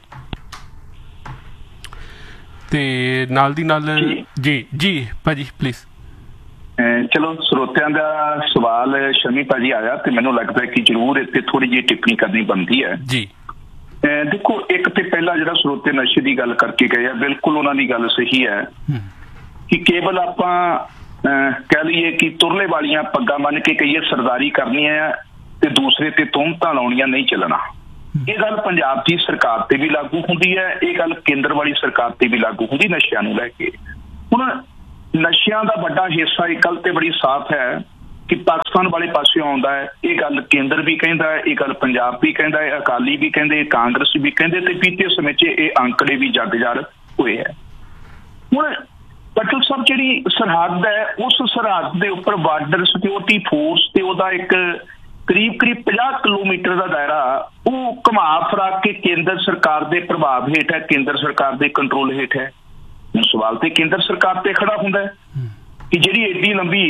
ਤੇ ਨਾਲ ਦੀ ਨਾਲ ਜੀ ਜੀ ਭਾਜੀ ਪਲੀਜ਼। ਚਲੋ ਸਰੋਤਿਆਂ ਦਾ ਸਵਾਲ ਸ਼ਮੀ ਭਾਜੀ ਆਇਆ ਤੇ ਮੈਨੂੰ ਲੱਗਦਾ ਕਿ ਜ਼ਰੂਰ ਇੱਥੇ ਥੋੜੀ ਜਿਹੀ ਟਿੱਪਣੀ ਕਰਨੀ ਬਣਦੀ ਹੈ ਜੀ। ਦੇਖੋ ਇੱਕ ਤੇ ਪਹਿਲਾਂ ਜਿਹੜਾ ਸਰੋਤੇ ਨਸ਼ੇ ਦੀ ਗੱਲ ਕਰਕੇ ਗਏ ਆ, ਬਿਲਕੁਲ ਉਹਨਾਂ ਦੀ ਗੱਲ ਸਹੀ ਹੈ ਕਿ ਕੇਵਲ ਆਪਾਂ ਕਹਿ ਲਈਏ ਕਿ ਤੁਰਲੇ ਵਾਲੀਆਂ ਪੱਗਾਂ ਬੰਨ ਕੇ ਕਹੀਏ ਸਰਦਾਰੀ ਕਰਨੀ ਹੈ ਤੇ ਦੂਸਰੇ ਤੇ ਤੁਹਮਤਾਂ ਲਾਉਣੀਆਂ ਨਹੀਂ ਚੱਲਣਾ। ਇਹ ਗੱਲ ਪੰਜਾਬ ਦੀ ਸਰਕਾਰ ਤੇ ਵੀ ਲਾਗੂ ਹੁੰਦੀ ਹੈ, ਇਹ ਗੱਲ ਕੇਂਦਰ ਵਾਲੀ ਸਰਕਾਰ ਤੇ ਵੀ ਲਾਗੂ ਹੁੰਦੀ ਨਸ਼ਿਆਂ ਨੂੰ ਲੈ ਕੇ। ਹੁਣ ਨਸ਼ਿਆਂ ਦਾ ਵੱਡਾ ਹਿੱਸਾ ਇਹ ਗੱਲ ਤੇ ਬੜੀ ਸਾਫ਼ ਹੈ ਕਿ ਪਾਕਿਸਤਾਨ ਵਾਲੇ ਪਾਸੇ ਆਉਂਦਾ ਹੈ। ਇਹ ਗੱਲ ਕੇਂਦਰ ਵੀ ਕਹਿੰਦਾ ਹੈ, ਇਹ ਗੱਲ ਪੰਜਾਬ ਵੀ ਕਹਿੰਦਾ ਹੈ, ਅਕਾਲੀ ਵੀ ਕਹਿੰਦੇ, ਕਾਂਗਰਸ ਵੀ ਕਹਿੰਦੇ, ਤੇ ਬੀਤੇ ਸਮੇਂ 'ਚ ਇਹ ਅੰਕੜੇ ਵੀ ਜਗ ਜਾਰ ਹੋਏ ਹੈ। ਹੁਣ ਪਟਲ ਸਾਹਿਬ ਜਿਹੜੀ ਸਰਹੱਦ ਹੈ, ਉਸ ਸਰਹੱਦ ਦੇ ਉੱਪਰ ਬਾਰਡਰ ਸਿਕਿਉਰਿਟੀ ਫੋਰਸ ਤੇ ਉਹਦਾ ਇੱਕ ਕਰੀਬ ਕਰੀਬ ਪੰਜਾਹ ਕਿਲੋਮੀਟਰ ਦਾ ਦਾਇਰਾ ਉਹ ਘੁਮਾ ਫਰਾ ਕੇ ਕੇਂਦਰ ਸਰਕਾਰ ਦੇ ਪ੍ਰਭਾਵ ਹੇਠ ਹੈ, ਕੇਂਦਰ ਸਰਕਾਰ ਦੇ ਕੰਟਰੋਲ ਹੇਠ ਹੈ। ਹੁਣ ਸਵਾਲ ਤੇ ਕੇਂਦਰ ਸਰਕਾਰ ਤੇ ਖੜਾ ਹੁੰਦਾ ਹੈ ਕਿ ਜਿਹੜੀ ਏਡੀ ਲੰਬੀ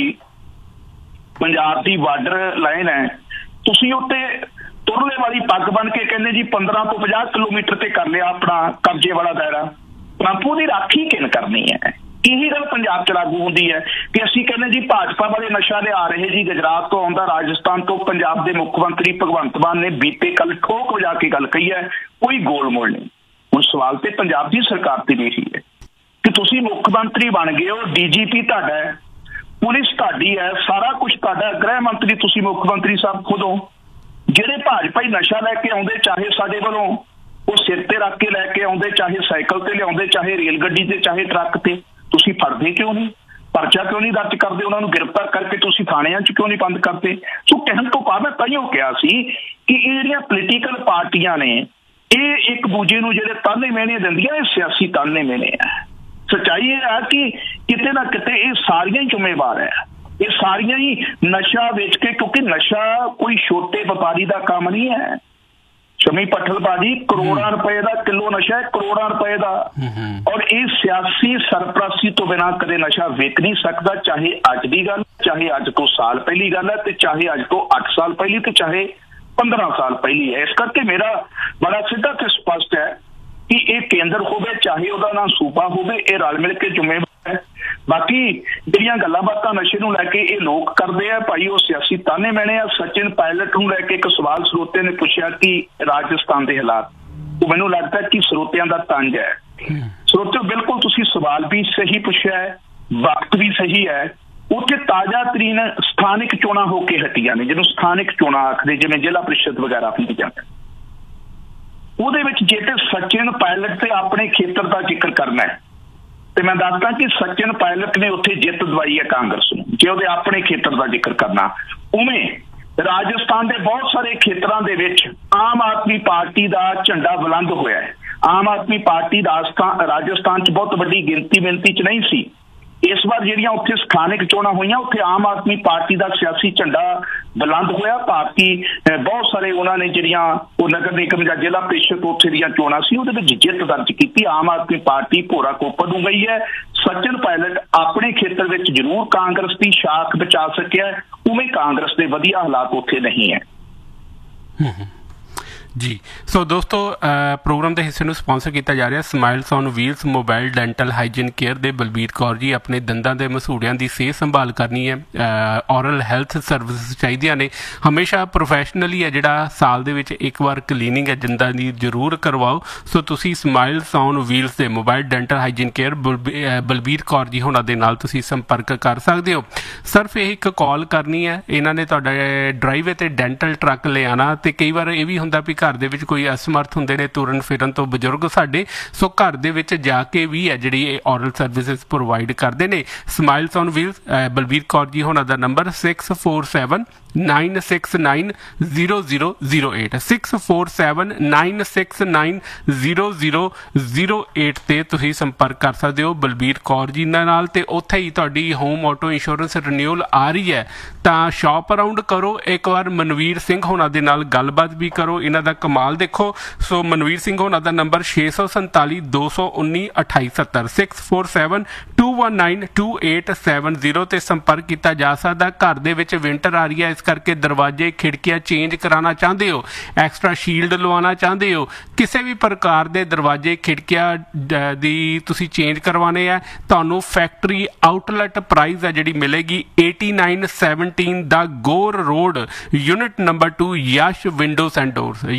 ਪੰਜਾਬ ਦੀ ਬਾਰਡਰ ਲਾਈਨ ਹੈ, ਤੁਸੀਂ ਉੱਤੇ ਤੁਰਲੇ ਵਾਲੀ ਪੱਗ ਬਣ ਕੇ ਕਹਿੰਦੇ ਜੀ ਪੰਦਰਾਂ ਤੋਂ ਪੰਜਾਹ ਕਿਲੋਮੀਟਰ ਤੇ ਕਰ ਲਿਆ ਆਪਣਾ ਕਬਜ਼ੇ ਵਾਲਾ ਦਾਇਰਾ, ਪਰੰਤੂ ਦੀ ਰਾਖੀ ਕਿਨ ਕਰਨੀ ਹੈ? ਇਹੀ ਗੱਲ ਪੰਜਾਬ 'ਚ ਲਾਗੂ ਹੁੰਦੀ ਹੈ ਕਿ ਅਸੀਂ ਕਹਿੰਦੇ ਜੀ ਭਾਜਪਾ ਵਾਲੇ ਨਸ਼ਾ ਲਿਆ ਰਹੇ ਜੀ, ਗੁਜਰਾਤ ਤੋਂ ਆਉਂਦਾ, ਰਾਜਸਥਾਨ ਤੋਂ। ਪੰਜਾਬ ਦੇ ਮੁੱਖ ਮੰਤਰੀ ਭਗਵੰਤ ਮਾਨ ਨੇ ਬੀਤੇ ਕੱਲ ਠੋਕ ਵਜਾ ਕੇ ਗੱਲ ਕਹੀ ਹੈ, ਕੋਈ ਗੋਲ ਮੋਲ ਨਹੀਂ। ਹੁਣ ਸਵਾਲ ਤੇ ਪੰਜਾਬ ਦੀ ਸਰਕਾਰ ਤੇ ਵੀ ਇਹੀ ਹੈ ਕਿ ਤੁਸੀਂ ਮੁੱਖ ਮੰਤਰੀ ਬਣ ਗਏ ਹੋ, ਡੀ ਜੀ ਪੀ ਤੁਹਾਡਾ ਹੈ, ਪੁਲਿਸ ਤੁਹਾਡੀ ਹੈ, ਸਾਰਾ ਕੁਝ ਤੁਹਾਡਾ, ਗ੍ਰਹਿ ਮੰਤਰੀ ਤੁਸੀਂ ਮੁੱਖ ਮੰਤਰੀ ਸਾਹਿਬ ਖੁਦ ਹੋ। ਜਿਹੜੇ ਭਾਜਪਾ ਹੀ ਨਸ਼ਾ ਲੈ ਕੇ ਆਉਂਦੇ, ਚਾਹੇ ਸਾਡੇ ਵੱਲੋਂ ਉਹ ਸਿਰ ਤੇ ਰੱਖ ਕੇ ਲੈ ਕੇ ਆਉਂਦੇ, ਚਾਹੇ ਸਾਈਕਲ ਤੇ ਲਿਆਉਂਦੇ, ਚਾਹੇ ਰੇਲ ਗੱਡੀ ਤੇ, ਚਾਹੇ ਟਰੱਕ ਤੇ, ਤੁਸੀਂ ਫੜਦੇ ਕਿਉਂ ਨਹੀਂ? ਪਰਚਾ ਕਿਉਂ ਨਹੀਂ ਦਰਜ ਕਰਦੇ? ਉਹਨਾਂ ਨੂੰ ਗ੍ਰਿਫਤਾਰ ਕਰਕੇ ਤੁਸੀਂ ਥਾਣਿਆਂ 'ਚ ਕਿਉਂ ਨਹੀਂ ਬੰਦ ਕਰਦੇ? ਸੋ ਕਹਿਣ ਤੋਂ ਬਾਅਦ ਮੈਂ ਤਾਂਹੀਓ ਕਿਹਾ ਸੀ ਕਿ ਇਹ ਜਿਹੜੀਆਂ ਪੋਲੀਟੀਕਲ ਪਾਰਟੀਆਂ ਨੇ, ਇਹ ਇੱਕ ਦੂਜੇ ਨੂੰ ਜਿਹੜੇ ਤਾਨੇ ਮਿਹਣੇ ਦਿੰਦੀਆਂ, ਇਹ ਸਿਆਸੀ ਤਾਨੇ ਮਿਹਣੇ ਆ। ਸੱਚਾਈ ਇਹ ਹੈ ਕਿ ਕਿਤੇ ਨਾ ਕਿਤੇ ਇਹ ਸਾਰੀਆਂ ਹੀ ਜ਼ਿੰਮੇਵਾਰ ਹੈ, ਇਹ ਸਾਰੀਆਂ ਹੀ ਨਸ਼ਾ ਵੇਚ ਕੇ, ਕਿਉਂਕਿ ਨਸ਼ਾ ਕੋਈ ਛੋਟੇ ਵਪਾਰੀ ਦਾ ਕੰਮ ਨਹੀਂ ਹੈ। ਸ਼ਮੀ ਪੱਠਲ ਬਾਜੀ, ਕਰੋੜਾਂ ਰੁਪਏ ਦਾ ਕਿਲੋ ਨਸ਼ਾ ਹੈ, ਕਰੋੜਾਂ ਰੁਪਏ ਦਾ। ਔਰ ਇਹ ਸਿਆਸੀ ਸਰਪ੍ਰਸਤੀ ਤੋਂ ਬਿਨਾਂ ਕਦੇ ਨਸ਼ਾ ਵਿਕ ਨਹੀਂ ਸਕਦਾ, ਚਾਹੇ ਅੱਜ ਦੀ ਗੱਲ, ਚਾਹੇ ਅੱਜ ਤੋਂ ਸਾਲ ਪਹਿਲੀ ਗੱਲ ਹੈ, ਤੇ ਚਾਹੇ ਅੱਜ ਤੋਂ ਅੱਠ ਸਾਲ ਪਹਿਲੀ, ਤੇ ਚਾਹੇ ਪੰਦਰਾਂ ਸਾਲ ਪਹਿਲੀ ਹੈ। ਇਸ ਕਰਕੇ ਮੇਰਾ ਬੜਾ ਸਿੱਧਾ ਤੇ ਸਪਸ਼ਟ ਹੈ ਕਿ ਇਹ ਕੇਂਦਰ ਹੋਵੇ, ਚਾਹੇ ਉਹਦਾ ਨਾਂ ਸੂਬਾ ਹੋਵੇ, ਇਹ ਰਲ ਮਿਲ ਕੇ ਜ਼ਿੰਮੇਵਾਰ ਹੈ। ਬਾਕੀ ਜਿਹੜੀਆਂ ਗੱਲਾਂ ਬਾਤਾਂ ਨਸ਼ੇ ਨੂੰ ਲੈ ਕੇ ਇਹ ਲੋਕ ਕਰਦੇ ਆ ਭਾਈ, ਉਹ ਸਿਆਸੀ ਤਾਨੇ ਮਿਹਣੇ ਆ। ਸਚਿਨ ਪਾਇਲਟ ਨੂੰ ਲੈ ਕੇ ਇੱਕ ਸਵਾਲ ਸਰੋਤੇ ਨੇ ਪੁੱਛਿਆ ਕਿ ਰਾਜਸਥਾਨ ਦੇ ਹਾਲਾਤ, ਉਹ ਮੈਨੂੰ ਲੱਗਦਾ ਕਿ ਸਰੋਤਿਆਂ ਦਾ ਤੰਜ ਹੈ। ਸਰੋਤਿਓ, ਬਿਲਕੁਲ ਤੁਸੀਂ ਸਵਾਲ ਵੀ ਸਹੀ ਪੁੱਛਿਆ ਹੈ, ਵਕਤ ਵੀ ਸਹੀ ਹੈ। ਉੱਥੇ ਤਾਜ਼ਾ ਤਰੀਨ ਸਥਾਨਿਕ ਚੋਣਾਂ ਹੋ ਕੇ ਹਟੀਆਂ ਨੇ, ਜਿਹਨੂੰ ਸਥਾਨਿਕ ਚੋਣਾਂ ਆਖਦੇ, ਜਿਵੇਂ ਜ਼ਿਲ੍ਹਾ ਪ੍ਰੀਸ਼ਦ ਵਗੈਰਾ ਹੁੰਦੀਆਂ। ਉਹਦੇ ਵਿੱਚ ਜੇ ਤੇ ਸਚਿਨ ਪਾਇਲਟ ਤੇ ਆਪਣੇ ਖੇਤਰ ਦਾ ਜ਼ਿਕਰ ਕਰਨਾ ਹੈ, ਤੇ ਮੈਂ ਦੱਸਦਾ ਕਿ ਸਚਿਨ ਪਾਇਲਟ ਨੇ ਉੱਥੇ ਜਿੱਤ ਦਵਾਈ ਹੈ ਕਾਂਗਰਸ ਨੂੰ, ਜੇ ਉਹਦੇ ਆਪਣੇ ਖੇਤਰ ਦਾ ਜ਼ਿਕਰ ਕਰਨਾ। ਉਵੇਂ ਰਾਜਸਥਾਨ ਦੇ ਬਹੁਤ ਸਾਰੇ ਖੇਤਰਾਂ ਦੇ ਵਿੱਚ ਆਮ ਆਦਮੀ ਪਾਰਟੀ ਦਾ ਝੰਡਾ ਬੁਲੰਦ ਹੋਇਆ ਹੈ। ਆਮ ਆਦਮੀ ਪਾਰਟੀ ਰਾਜਸਥਾਨ 'ਚ ਬਹੁਤ ਵੱਡੀ ਗਿਣਤੀ ਮਿਣਤੀ 'ਚ ਨਹੀਂ ਸੀ। ਇਸ ਵਾਰ ਜਿਹੜੀਆਂ ਉੱਥੇ ਸਥਾਨਕ ਚੋਣਾਂ ਹੋਈਆਂ, ਉੱਥੇ ਆਮ ਆਦਮੀ ਪਾਰਟੀ ਦਾ ਸਿਆਸੀ ਝੰਡਾ ਬੁਲੰਦ ਹੋਇਆ। ਭਾਰਤੀ ਬਹੁਤ ਸਾਰੇ ਉਹਨਾਂ ਨੇ ਜਿਹੜੀਆਂ ਉਹ ਨਗਰ ਨਿਗਮ ਜਾਂ ਜ਼ਿਲ੍ਹਾ ਪ੍ਰੀਸ਼ਦ ਉੱਥੇ ਦੀਆਂ ਚੋਣਾਂ ਸੀ, ਉਹਦੇ ਵਿੱਚ ਜਿੱਤ ਦਰਜ ਕੀਤੀ। ਆਮ ਆਦਮੀ ਪਾਰਟੀ ਭੋਰਾ ਕੋਪਰ ਨੂੰ ਗਈ ਹੈ। ਸਚਿਨ ਪਾਇਲਟ ਆਪਣੇ ਖੇਤਰ ਵਿੱਚ ਜ਼ਰੂਰ ਕਾਂਗਰਸ ਦੀ ਸ਼ਾਖ ਬਚਾ ਸਕਿਆ, ਉਵੇਂ ਕਾਂਗਰਸ ਦੇ ਵਧੀਆ ਹਾਲਾਤ ਉੱਥੇ ਨਹੀਂ ਹੈ। ਜੀ ਸੋ ਦੋਸਤੋ, ਪ੍ਰੋਗਰਾਮ ਦੇ ਹਿੱਸੇ ਨੂੰ ਸਪਾਂਸਰ ਕੀਤਾ ਜਾ ਰਿਹਾ smiles on wheels mobile dental hygiene care ਦੇ ਬਲਬੀਰ ਕੌਰ ਜੀ। ਆਪਣੇ ਦੰਦਾਂ ਦੇ ਮਸੂੜਿਆਂ ਦੀ ਸਿਹਤ ਸੰਭਾਲ ਕਰਨੀ ਹੈ, ਔਰਲ ਹੈਲਥ ਸਰਵਿਸ ਚਾਹੀਦੀਆਂ ਨੇ, ਹਮੇਸ਼ਾ ਪ੍ਰੋਫੈਸ਼ਨਲੀ ਹੈ ਜਿਹੜਾ ਸਾਲ ਦੇ ਵਿੱਚ ਇੱਕ ਵਾਰ ਕਲੀਨਿੰਗ ਹੈ ਦੰਦਾਂ ਦੀ ਜ਼ਰੂਰ ਕਰਵਾਓ। ਸੋ ਤੁਸੀਂ ਸਮਾਈਲਸ ਔਨ ਵੀਲਸ ਦੇ mobile dental hygiene care Balbir Kaur ji ਹੋਣਾ ਦੇ ਨਾਲ ਤੁਸੀਂ ਸੰਪਰਕ ਕਰ ਸਕਦੇ ਹੋ। ਸਿਰਫ ਇਹ ਇੱਕ ਕਾਲ ਕਰਨੀ ਹੈ, ਇਹਨਾਂ ਨੇ ਤੁਹਾਡਾ ਡਰਾਈਵੇ ਤੇ ਡੈਂਟਲ ਟਰੱਕ ਲਿਆਉਣਾ। ਤੇ ਕਈ ਵਾਰ ਇਹ ਵੀ ਹੁੰਦਾ ਵੀ ਘਰ ਦੇ ਵਿੱਚ ਕੋਈ ਅਸਮਰਥ ਹੁੰਦੇ ਨੇ ਤੁਰਨ ਫਿਰਨ ਤੋਂ ਬਜ਼ੁਰਗ ਸਾਡੇ, ਸੋ ਘਰ ਦੇ ਵਿੱਚ ਜਾ ਕੇ ਵੀ ਹੈ ਜਿਹੜੀ ਇਹ ਔਰਲ ਸਰਵਿਸਿਜ਼ ਪ੍ਰੋਵਾਈਡ ਕਰਦੇ ਨੇ। Smiles on wheels Balbir Kaur ji ਹੋਣਾ ਦਾ number six four seven nine six nine zero zero zero eight six four seven nine six nine zero zero zero eight ਤੇ ਤੁਸੀਂ ਸੰਪਰਕ ਕਰ ਸਕਦੇ ਹੋ ਬਲਬੀਰ ਕੌਰ ਜੀ ਨਾਲ। ਤੇ ਉੱਥੇ ਹੀ ਤੁਹਾਡੀ ਹੋਮ ਆਟੋ ਇੰਸ਼ੋਰੈਂਸ ਰਿਨਿਊਅਲ ਆ ਰਹੀ ਹੈ ਤਾਂ ਸ਼ਾਪ ਅਰਾਊਂਡ ਕਰੋ, ਇੱਕ ਵਾਰ ਮਨਵੀਰ ਸਿੰਘ ਹੋਣਾ ਦੇ ਨਾਲ ਗੱਲਬਾਤ ਵੀ ਕਰੋ। ਇਹਨਾਂ ਦਾ ਕਮਾਲ ਦੇਖੋ। ਸੋ ਮਨਵੀਰ ਸਿੰਘ ਹੋਣਾ ਦਾ ਨੰਬਰ ਛੇ ਸੌ ਸੰਤਾਲੀ ਦੋ ਸੌ ਉੱਨੀ ਅਠਾਈ ਸੱਤਰ six four seven to one nine to eight seven zero ਤੇ ਸੰਪਰਕ ਕੀਤਾ ਜਾ ਸਕਦਾ। ਘਰ ਦੇ ਵਿੱਚ ਵਿੰਟਰ ਆ ਰਹੀ ਹੈ, ਇਸ ਕਰਕੇ ਦਰਵਾਜ਼ੇ ਖਿੜਕੀਆਂ ਚੇਂਜ ਕਰਾਉਣਾ ਚਾਹੁੰਦੇ ਹੋ, ਐਕਸਟਰਾ ਸ਼ੀਲਡ ਲਵਾਉਣਾ ਚਾਹੁੰਦੇ ਹੋ, ਕਿਸੇ ਵੀ ਪ੍ਰਕਾਰ ਦੇ ਦਰਵਾਜ਼ੇ ਖਿੜਕੀਆਂ ਦੀ ਤੁਸੀਂ ਚੇਂਜ ਕਰਵਾਉਣੇ ਆ, ਤੁਹਾਨੂੰ ਫੈਕਟਰੀ ਆਊਟਲੈਟ ਪ੍ਰਾਈਸ ਹੈ ਜਿਹੜੀ ਮਿਲੇਗੀ eighty nine seventeen the Ghor road, unit number two Yash windows and doors.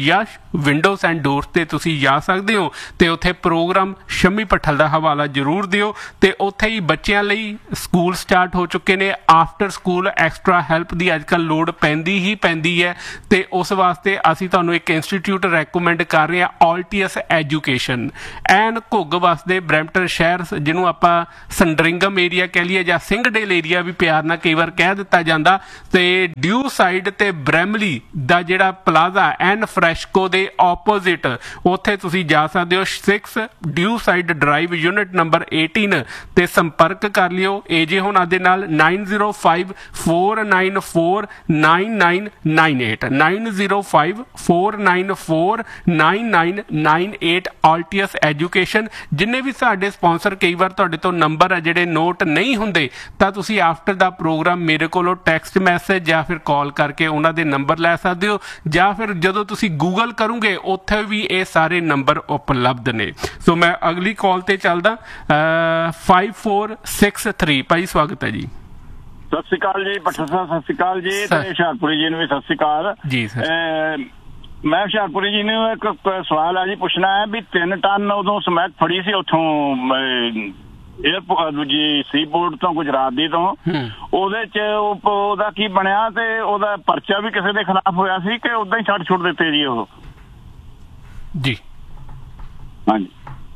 Yash windows and doors ਤੇ ਤੁਸੀਂ ਜਾ ਸਕਦੇ ਹੋ ਤੇ ਉੱਥੇ ਪ੍ਰੋਗਰਾਮ ਸ਼ੰਮੀ ਭੱਠਲ ਦਾ ਹਵਾਲਾ ਜ਼ਰੂਰ ਦਿਓ। ਤੇ ਉੱਥੇ ਹੀ ਬੱਚਿਆਂ ਲਈ ਸਕੂਲ ਸਟਾਰਟ ਹੋ ਚੁੱਕੇ ਨੇ। ਆਫਟਰ ਸਕੂਲ ਐਕਸਟਰਾ ਹੈਲਪ ਦੀ ਅੱਜ ਕੱਲ੍ਹ ਲੋੜ ਪੈਂਦੀ ਹੀ ਪੈਂਦੀ ਹੈ ਤੇ ਉਸ ਵਾਸਤੇ ਅਸੀਂ ਤੁਹਾਨੂੰ ਇੱਕ ਇੰਸਟੀਟਿਊਟ ਰੈਕਮੈਂਡ ਕਰ ਰਹੇ ਹਾਂ, ਆਲਟੀਅਸ ਐਜੂਕੇਸ਼ਨ। ਐਨ ਘੁੱਗ ਵਸਦੇ ਬਰੈਂਪਟਨ ਸ਼ਹਿਰ, ਜਿਹਨੂੰ ਆਪਾਂ ਸੰਡਰਿੰਗਮ ਏਰੀਆ ਕਹਿ ਲਈਏ ਜਾਂ ਸਿੰਘਡੇਲ ਏਰੀਆ ਵੀ ਪਿਆਰ ਨਾਲ ਕਈ ਵਾਰ ਕਹਿ ਦਿੱਤਾ ਜਾਂਦਾ, ਤੇ ਡਿਊ ਸਾਈਡ ਤੇ ਬ੍ਰੈਮਲੀ ਦਾ ਜਿਹੜਾ ਪਲਾਜ਼ਾ ਐਨ ਫਰੈਸ਼ਕੋ ਦੇ ਆਪੋਜ਼ਿਟ, ਉੱਥੇ ਤੁਸੀਂ ਜਾ ਸਕਦੇ ਹੋ। ਸਿਕਸ ਡਿਊ side drive, unit number eighteen ਤੇ ਸੰਪਰਕ ਕਰ ਲਿਓ ਏਜੇ ਹੋਣਾ ਦੇ ਨਾਲ nine zero five four nine four nine nine nine eight nine zero five four nine four nine nine nine eight ਆਲਟੀਅਸ education. ਜਿੰਨੇ ਵੀ ਸਾਡੇ ਸਪਾਂਸਰ, ਕਈ ਵਾਰ ਤੁਹਾਡੇ ਤੋਂ ਨੰਬਰ ਆ ਜਿਹੜੇ ਨੋਟ ਨਹੀਂ ਹੁੰਦੇ, ਤਾਂ ਤੁਸੀਂ ਆਫਟਰ ਦਾ ਪ੍ਰੋਗਰਾਮ ਮੇਰੇ ਕੋਲੋਂ ਟੈਕਸਟ ਮੈਸੇਜ ਜਾਂ ਫਿਰ ਕਾਲ ਕਰਕੇ ਉਹਨਾਂ ਦੇ ਨੰਬਰ ਲੈ ਸਕਦੇ ਹੋ, ਜਾਂ ਫਿਰ ਜਦੋਂ ਤੁਸੀਂ ਗੂਗਲ ਕਰੋਗੇ ਉੱਥੇ ਵੀ ਇਹ ਸਾਰੇ ਨੰਬਰ ਉਪਲਬਧ ਨੇ। ਸੋ ਮੈਂ ਅਗਲੀ ਕਾਲ ਤੇ ਚੱਲਦਾ। five four six three ਭਾਈ ਸਵਾਗਤ ਹੈ ਜੀ। ਸਤਿ ਸ਼੍ਰੀ ਅਕਾਲ ਜੀ ਭੱਠਲ ਸਾਹਿਬ, ਸਤਿ ਸ਼੍ਰੀ ਅਕਾਲ ਜੀ, ਤੇ ਹੁਸ਼ਿਆਰਪੁਰੀ ਜੀ ਨੂੰ ਵੀ ਸਤਿ ਸ਼੍ਰੀ ਅਕਾਲ ਜੀ ਸਰ। ਮੈਂ ਹੁਸ਼ਿਆਰਪੁਰੀ ਜੀ ਨੂੰ ਇੱਕ ਸਵਾਲ ਆ ਜੀ ਪੁੱਛਣਾ ਹੈ ਵੀ ਤਿੰਨ ਟਨ ਉਦੋਂ ਸਮੈਕ ਫੜੀ ਸੀ ਉੱਥੋਂ ਏਅਰਪੋਰਟ ਦੂਜੀ ਸੀ ਪੋਰਟ ਤੋਂ, ਗੁਜਰਾਤ ਦੀ ਤੋਂ, ਉਹਦੇ ਚ ਉਹਦਾ ਕੀ ਬਣਿਆ ਤੇ ਉਹਦਾ ਪਰਚਾ ਵੀ ਕਿਸੇ ਦੇ ਖਿਲਾਫ ਹੋਇਆ ਸੀ ਕਿ ਉਦਾਂ ਹੀ ਛੱਡ ਛੁੱਟ ਦਿੱਤੇ ਜੀ ਉਹ? ਜੀ ਹਾਂਜੀ,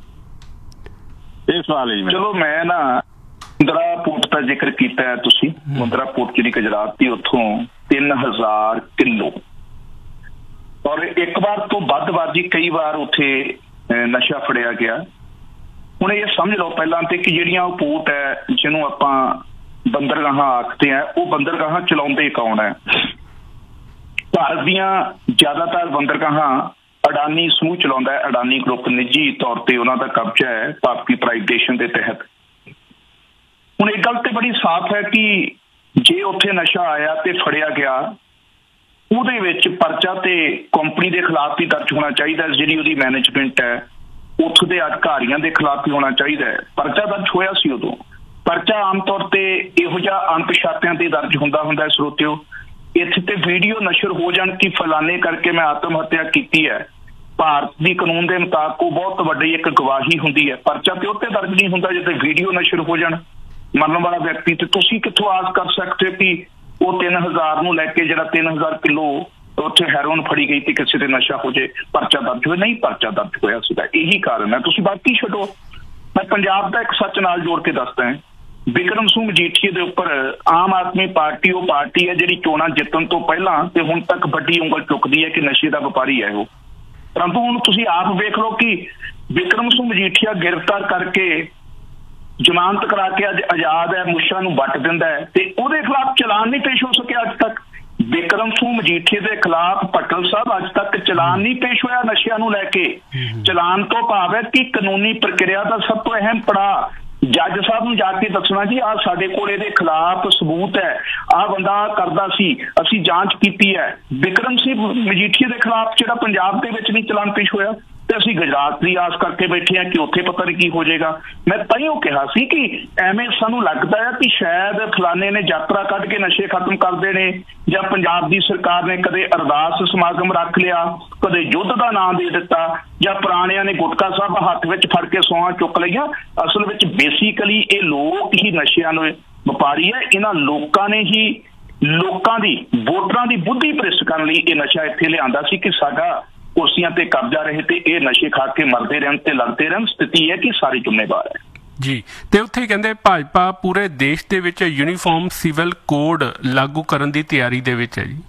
ਇਹ ਸਵਾਲ ਹੈ ਜੀ। ਚਲੋ ਮੈਂ ਨਾ ਮੁੰਦਰਾ ਪੋਰਟ ਦਾ ਜ਼ਿਕਰ ਕੀਤਾ ਤੁਸੀਂ, ਮੁੰਦਰਾ ਪੋਰਟ ਜਿਹੜੀ ਗੁਜਰਾਤ ਦੀ, ਉੱਥੋਂ ਤਿੰਨ ਹਜ਼ਾਰ ਕਿਲੋ ਔਰ ਇੱਕ ਵਾਰ ਤੋਂ ਵੱਧ ਵਾਰ ਜੀ ਕਈ ਵਾਰ ਉੱਥੇ ਨਸ਼ਾ ਫੜਿਆ ਗਿਆ। ਹੁਣ ਇਹ ਸਮਝ ਲਓ ਪਹਿਲਾਂ ਤੇ ਕਿ ਜਿਹੜੀਆਂ ਉਹ ਪੋਰਟ ਹੈ ਜਿਹਨੂੰ ਆਪਾਂ ਬੰਦਰਗਾਹਾਂ ਆਖਦੇ ਆ, ਉਹ ਬੰਦਰਗਾਹਾਂ ਚਲਾਉਂਦੇ ਕੌਣ ਹੈ? ਭਾਰਤ ਦੀਆਂ ਜ਼ਿਆਦਾਤਰ ਬੰਦਰਗਾਹਾਂ ਅਡਾਨੀ ਸਮੂਹ ਚਲਾਉਂਦਾ ਹੈ। ਅਡਾਨੀ ਗਰੁੱਪ ਨਿੱਜੀ ਤੌਰ ਤੇ ਉਹਨਾਂ ਦਾ ਕਬਜ਼ਾ ਹੈ ਭਾਰਤੀ ਪ੍ਰਾਈਵੇਟੇਸ਼ਨ ਦੇ ਤਹਿਤ। ਹੁਣ ਇਹ ਗੱਲ ਤੇ ਬੜੀ ਸਾਫ਼ ਹੈ ਕਿ ਜੇ ਉੱਥੇ ਨਸ਼ਾ ਆਇਆ ਤੇ ਫੜਿਆ ਗਿਆ, ਉਹਦੇ ਵਿੱਚ ਪਰਚਾ ਤੇ ਕੰਪਨੀ ਦੇ ਖਿਲਾਫ ਵੀ ਦਰਜ ਹੋਣਾ ਚਾਹੀਦਾ, ਜਿਹੜੀ ਉਹਦੀ ਮੈਨੇਜਮੈਂਟ ਹੈ ਉੱਥੋਂ ਦੇ ਅਧਿਕਾਰੀਆਂ ਦੇ ਖਿਲਾਫ ਵੀ ਹੋਣਾ ਚਾਹੀਦਾ ਹੈ। ਪਰਚਾ ਦਰਜ ਹੋਇਆ ਸੀ ਉਦੋਂ। ਪਰਚਾ ਆਮ ਤੌਰ ਤੇ ਇਹੋ ਜਿਹਾ ਅਣਪਛਾਤਿਆਂ ਤੇ ਦਰਜ ਹੁੰਦਾ ਹੁੰਦਾ ਹੈ ਸਰੋਤਿਓ। ਇੱਥੇ ਤੇ ਵੀਡੀਓ ਨਸ਼ਰ ਹੋ ਜਾਣ ਕਿ ਫਲਾਣੇ ਕਰਕੇ ਮੈਂ ਆਤਮ ਹੱਤਿਆ ਕੀਤੀ ਹੈ, ਭਾਰਤ ਦੀ ਕਾਨੂੰਨ ਦੇ ਮੁਤਾਬਕ ਉਹ ਬਹੁਤ ਵੱਡੀ ਇੱਕ ਗਵਾਹੀ ਹੁੰਦੀ ਹੈ। ਪਰਚਾ ਤੇ ਉੱਤੇ ਦਰਜ ਨਹੀਂ ਹੁੰਦਾ ਜਿੱਥੇ ਵੀਡੀਓ ਨਸ਼ਰ ਹੋ ਜਾਣ ਮਰਨ ਵਾਲਾ ਵਿਅਕਤੀ। ਤੇ ਤੁਸੀਂ ਕਿੱਥੋਂ ਆਸ ਕਰ ਸਕਦੇ ਕਿ ਉਹ ਤਿੰਨ ਹਜ਼ਾਰ ਨੂੰ ਲੈ ਕੇ ਜਿਹੜਾ ਤਿੰਨ ਹਜ਼ਾਰ ਕਿਲੋ ਉੱਥੇ ਹੈਰੋਇਨ ਫੜੀ ਗਈ ਤੇ ਕਿਸੇ ਤੇ ਨਸ਼ਾ ਹੋ ਜੇ, ਪਰਚਾ ਦਰਜ ਹੋਏ? ਨਹੀਂ, ਪਰਚਾ ਦਰਜ ਹੋਇਆ ਸੀਗਾ। ਇਹੀ ਕਾਰਨ ਹੈ। ਤੁਸੀਂ ਬਾਕੀ ਛੱਡੋ, ਮੈਂ ਪੰਜਾਬ ਦਾ ਇੱਕ ਸੱਚ ਨਾਲ ਜੋੜ ਕੇ ਦੱਸਦਾ ਹਾਂ। ਬਿਕਰਮ ਸਿੰਘ ਮਜੀਠੀਏ ਦੇ ਉੱਪਰ ਆਮ ਆਦਮੀ ਪਾਰਟੀ ਉਹ ਪਾਰਟੀ ਹੈ ਜਿਹੜੀ ਚੋਣਾਂ ਜਿੱਤਣ ਤੋਂ ਪਹਿਲਾਂ ਤੇ ਹੁਣ ਤੱਕ ਵੱਡੀ ਉਂਗਲ ਚੁੱਕਦੀ ਹੈ ਕਿ ਨਸ਼ੇ ਦਾ ਵਪਾਰੀ ਹੈ ਉਹ। ਪਰੰਤੂ ਹੁਣ ਤੁਸੀਂ ਆਪ ਵੇਖ ਲਓ ਕਿ ਬਿਕਰਮ ਸਿੰਘ ਮਜੀਠੀਆ ਗ੍ਰਿਫਤਾਰ ਕਰਕੇ ਜ਼ਮਾਨਤ ਕਰਾ ਕੇ ਅੱਜ ਆਜ਼ਾਦ ਹੈ, ਮੁੱਛਾਂ ਨੂੰ ਵੱਟ ਦਿੰਦਾ ਹੈ ਤੇ ਉਹਦੇ ਖਿਲਾਫ ਚਲਾਨ ਨਹੀਂ ਪੇਸ਼ ਹੋ ਸਕਿਆ ਅੱਜ ਤੱਕ। ਬਿਕਰਮ ਸਿੰਘ ਮਜੀਠੀਏ ਦੇ ਖਿਲਾਫ ਭੱਠਲ ਸਾਹਿਬ ਅੱਜ ਤੱਕ ਚਲਾਨ ਨਹੀਂ ਪੇਸ਼ ਹੋਇਆ ਨਸ਼ਿਆਂ ਨੂੰ ਲੈ ਕੇ। ਚਲਾਨ ਤੋਂ ਭਾਵ ਹੈ ਕਿ ਕਾਨੂੰਨੀ ਪ੍ਰਕਿਰਿਆ ਦਾ ਸਭ ਤੋਂ ਅਹਿਮ ਪੜਾਅ ਜੱਜ ਸਾਹਿਬ ਨੂੰ ਜਾ ਕੇ ਦੱਸਣਾ ਜੀ ਆਹ ਸਾਡੇ ਕੋਲ ਇਹਦੇ ਖਿਲਾਫ ਸਬੂਤ ਹੈ, ਆਹ ਬੰਦਾ ਕਰਦਾ ਸੀ, ਅਸੀਂ ਜਾਂਚ ਕੀਤੀ ਹੈ। ਬਿਕਰਮ ਸਿੰਘ ਮਜੀਠੀਏ ਦੇ ਖਿਲਾਫ ਜਿਹੜਾ ਪੰਜਾਬ ਦੇ ਵਿੱਚ ਨਹੀਂ ਚਲਾਨ ਪੇਸ਼ ਹੋਇਆ ਤੇ ਅਸੀਂ ਗੁਜਰਾਤ ਦੀ ਆਸ ਕਰਕੇ ਬੈਠੇ ਹਾਂ ਕਿ ਉੱਥੇ ਪਤਾ ਨਹੀਂ ਕੀ ਹੋ ਜਾਏਗਾ। ਮੈਂ ਤਾਂ ਹੀ ਉਹ ਕਿਹਾ ਸੀ ਕਿ ਐਵੇਂ ਸਾਨੂੰ ਲੱਗਦਾ ਹੈ ਕਿ ਸ਼ਾਇਦ ਫਲਾਣੇ ਨੇ ਯਾਤਰਾ ਕੱਢ ਕੇ ਨਸ਼ੇ ਖਤਮ ਕਰਦੇ ਨੇ, ਜਾਂ ਪੰਜਾਬ ਦੀ ਸਰਕਾਰ ਨੇ ਕਦੇ ਅਰਦਾਸ ਸਮਾਗਮ ਰੱਖ ਲਿਆ, ਕਦੇ ਯੁੱਧ ਦਾ ਨਾਂ ਦੇ ਦਿੱਤਾ, ਜਾਂ ਪੁਰਾਣਿਆਂ ਨੇ ਗੁਟਕਾ ਸਾਹਿਬ ਹੱਥ ਵਿੱਚ ਫੜ ਕੇ ਸੌਹਾਂ ਚੁੱਕ ਲਈਆਂ। ਅਸਲ ਵਿੱਚ ਬੇਸਿਕਲੀ ਇਹ ਲੋਕ ਹੀ ਨਸ਼ਿਆਂ ਨੂੰ ਵਪਾਰੀ ਹੈ। ਇਹਨਾਂ ਲੋਕਾਂ ਨੇ ਹੀ ਲੋਕਾਂ ਦੀ ਵੋਟਰਾਂ ਦੀ ਬੁੱਧੀ ਭ੍ਰਿਸ਼ਟ ਕਰਨ ਲਈ ਇਹ ਨਸ਼ਾ ਇੱਥੇ ਲਿਆਂਦਾ ਸੀ ਕਿ ਸਾਡਾ ਕੁਰਸੀਆਂ ਤੇ ਕਬਜ਼ਾ ਰਹੇ ਤੇ ਇਹ ਨਸ਼ੇ ਖਾ ਕੇ ਮਰਦੇ ਰਹਿਣ ਤੇ ਲੜਦੇ ਰਹਿਣ। ਸਥਿਤੀ ਹੈ ਕਿ ਸਾਰੇ ਜ਼ਿੰਮੇਵਾਰ ਹੈ ਜੀ। ਤੇ ਉੱਥੇ ਕਹਿੰਦੇ ਭਾਜਪਾ ਪੂਰੇ ਦੇਸ਼ ਦੇ ਵਿੱਚ ਯੂਨੀਫਾਰਮ ਸਿਵਲ ਕੋਡ ਲਾਗੂ ਕਰਨ ਦੀ ਤਿਆਰੀ ਦੇ ਵਿੱਚ ਹੈ ਜੀ।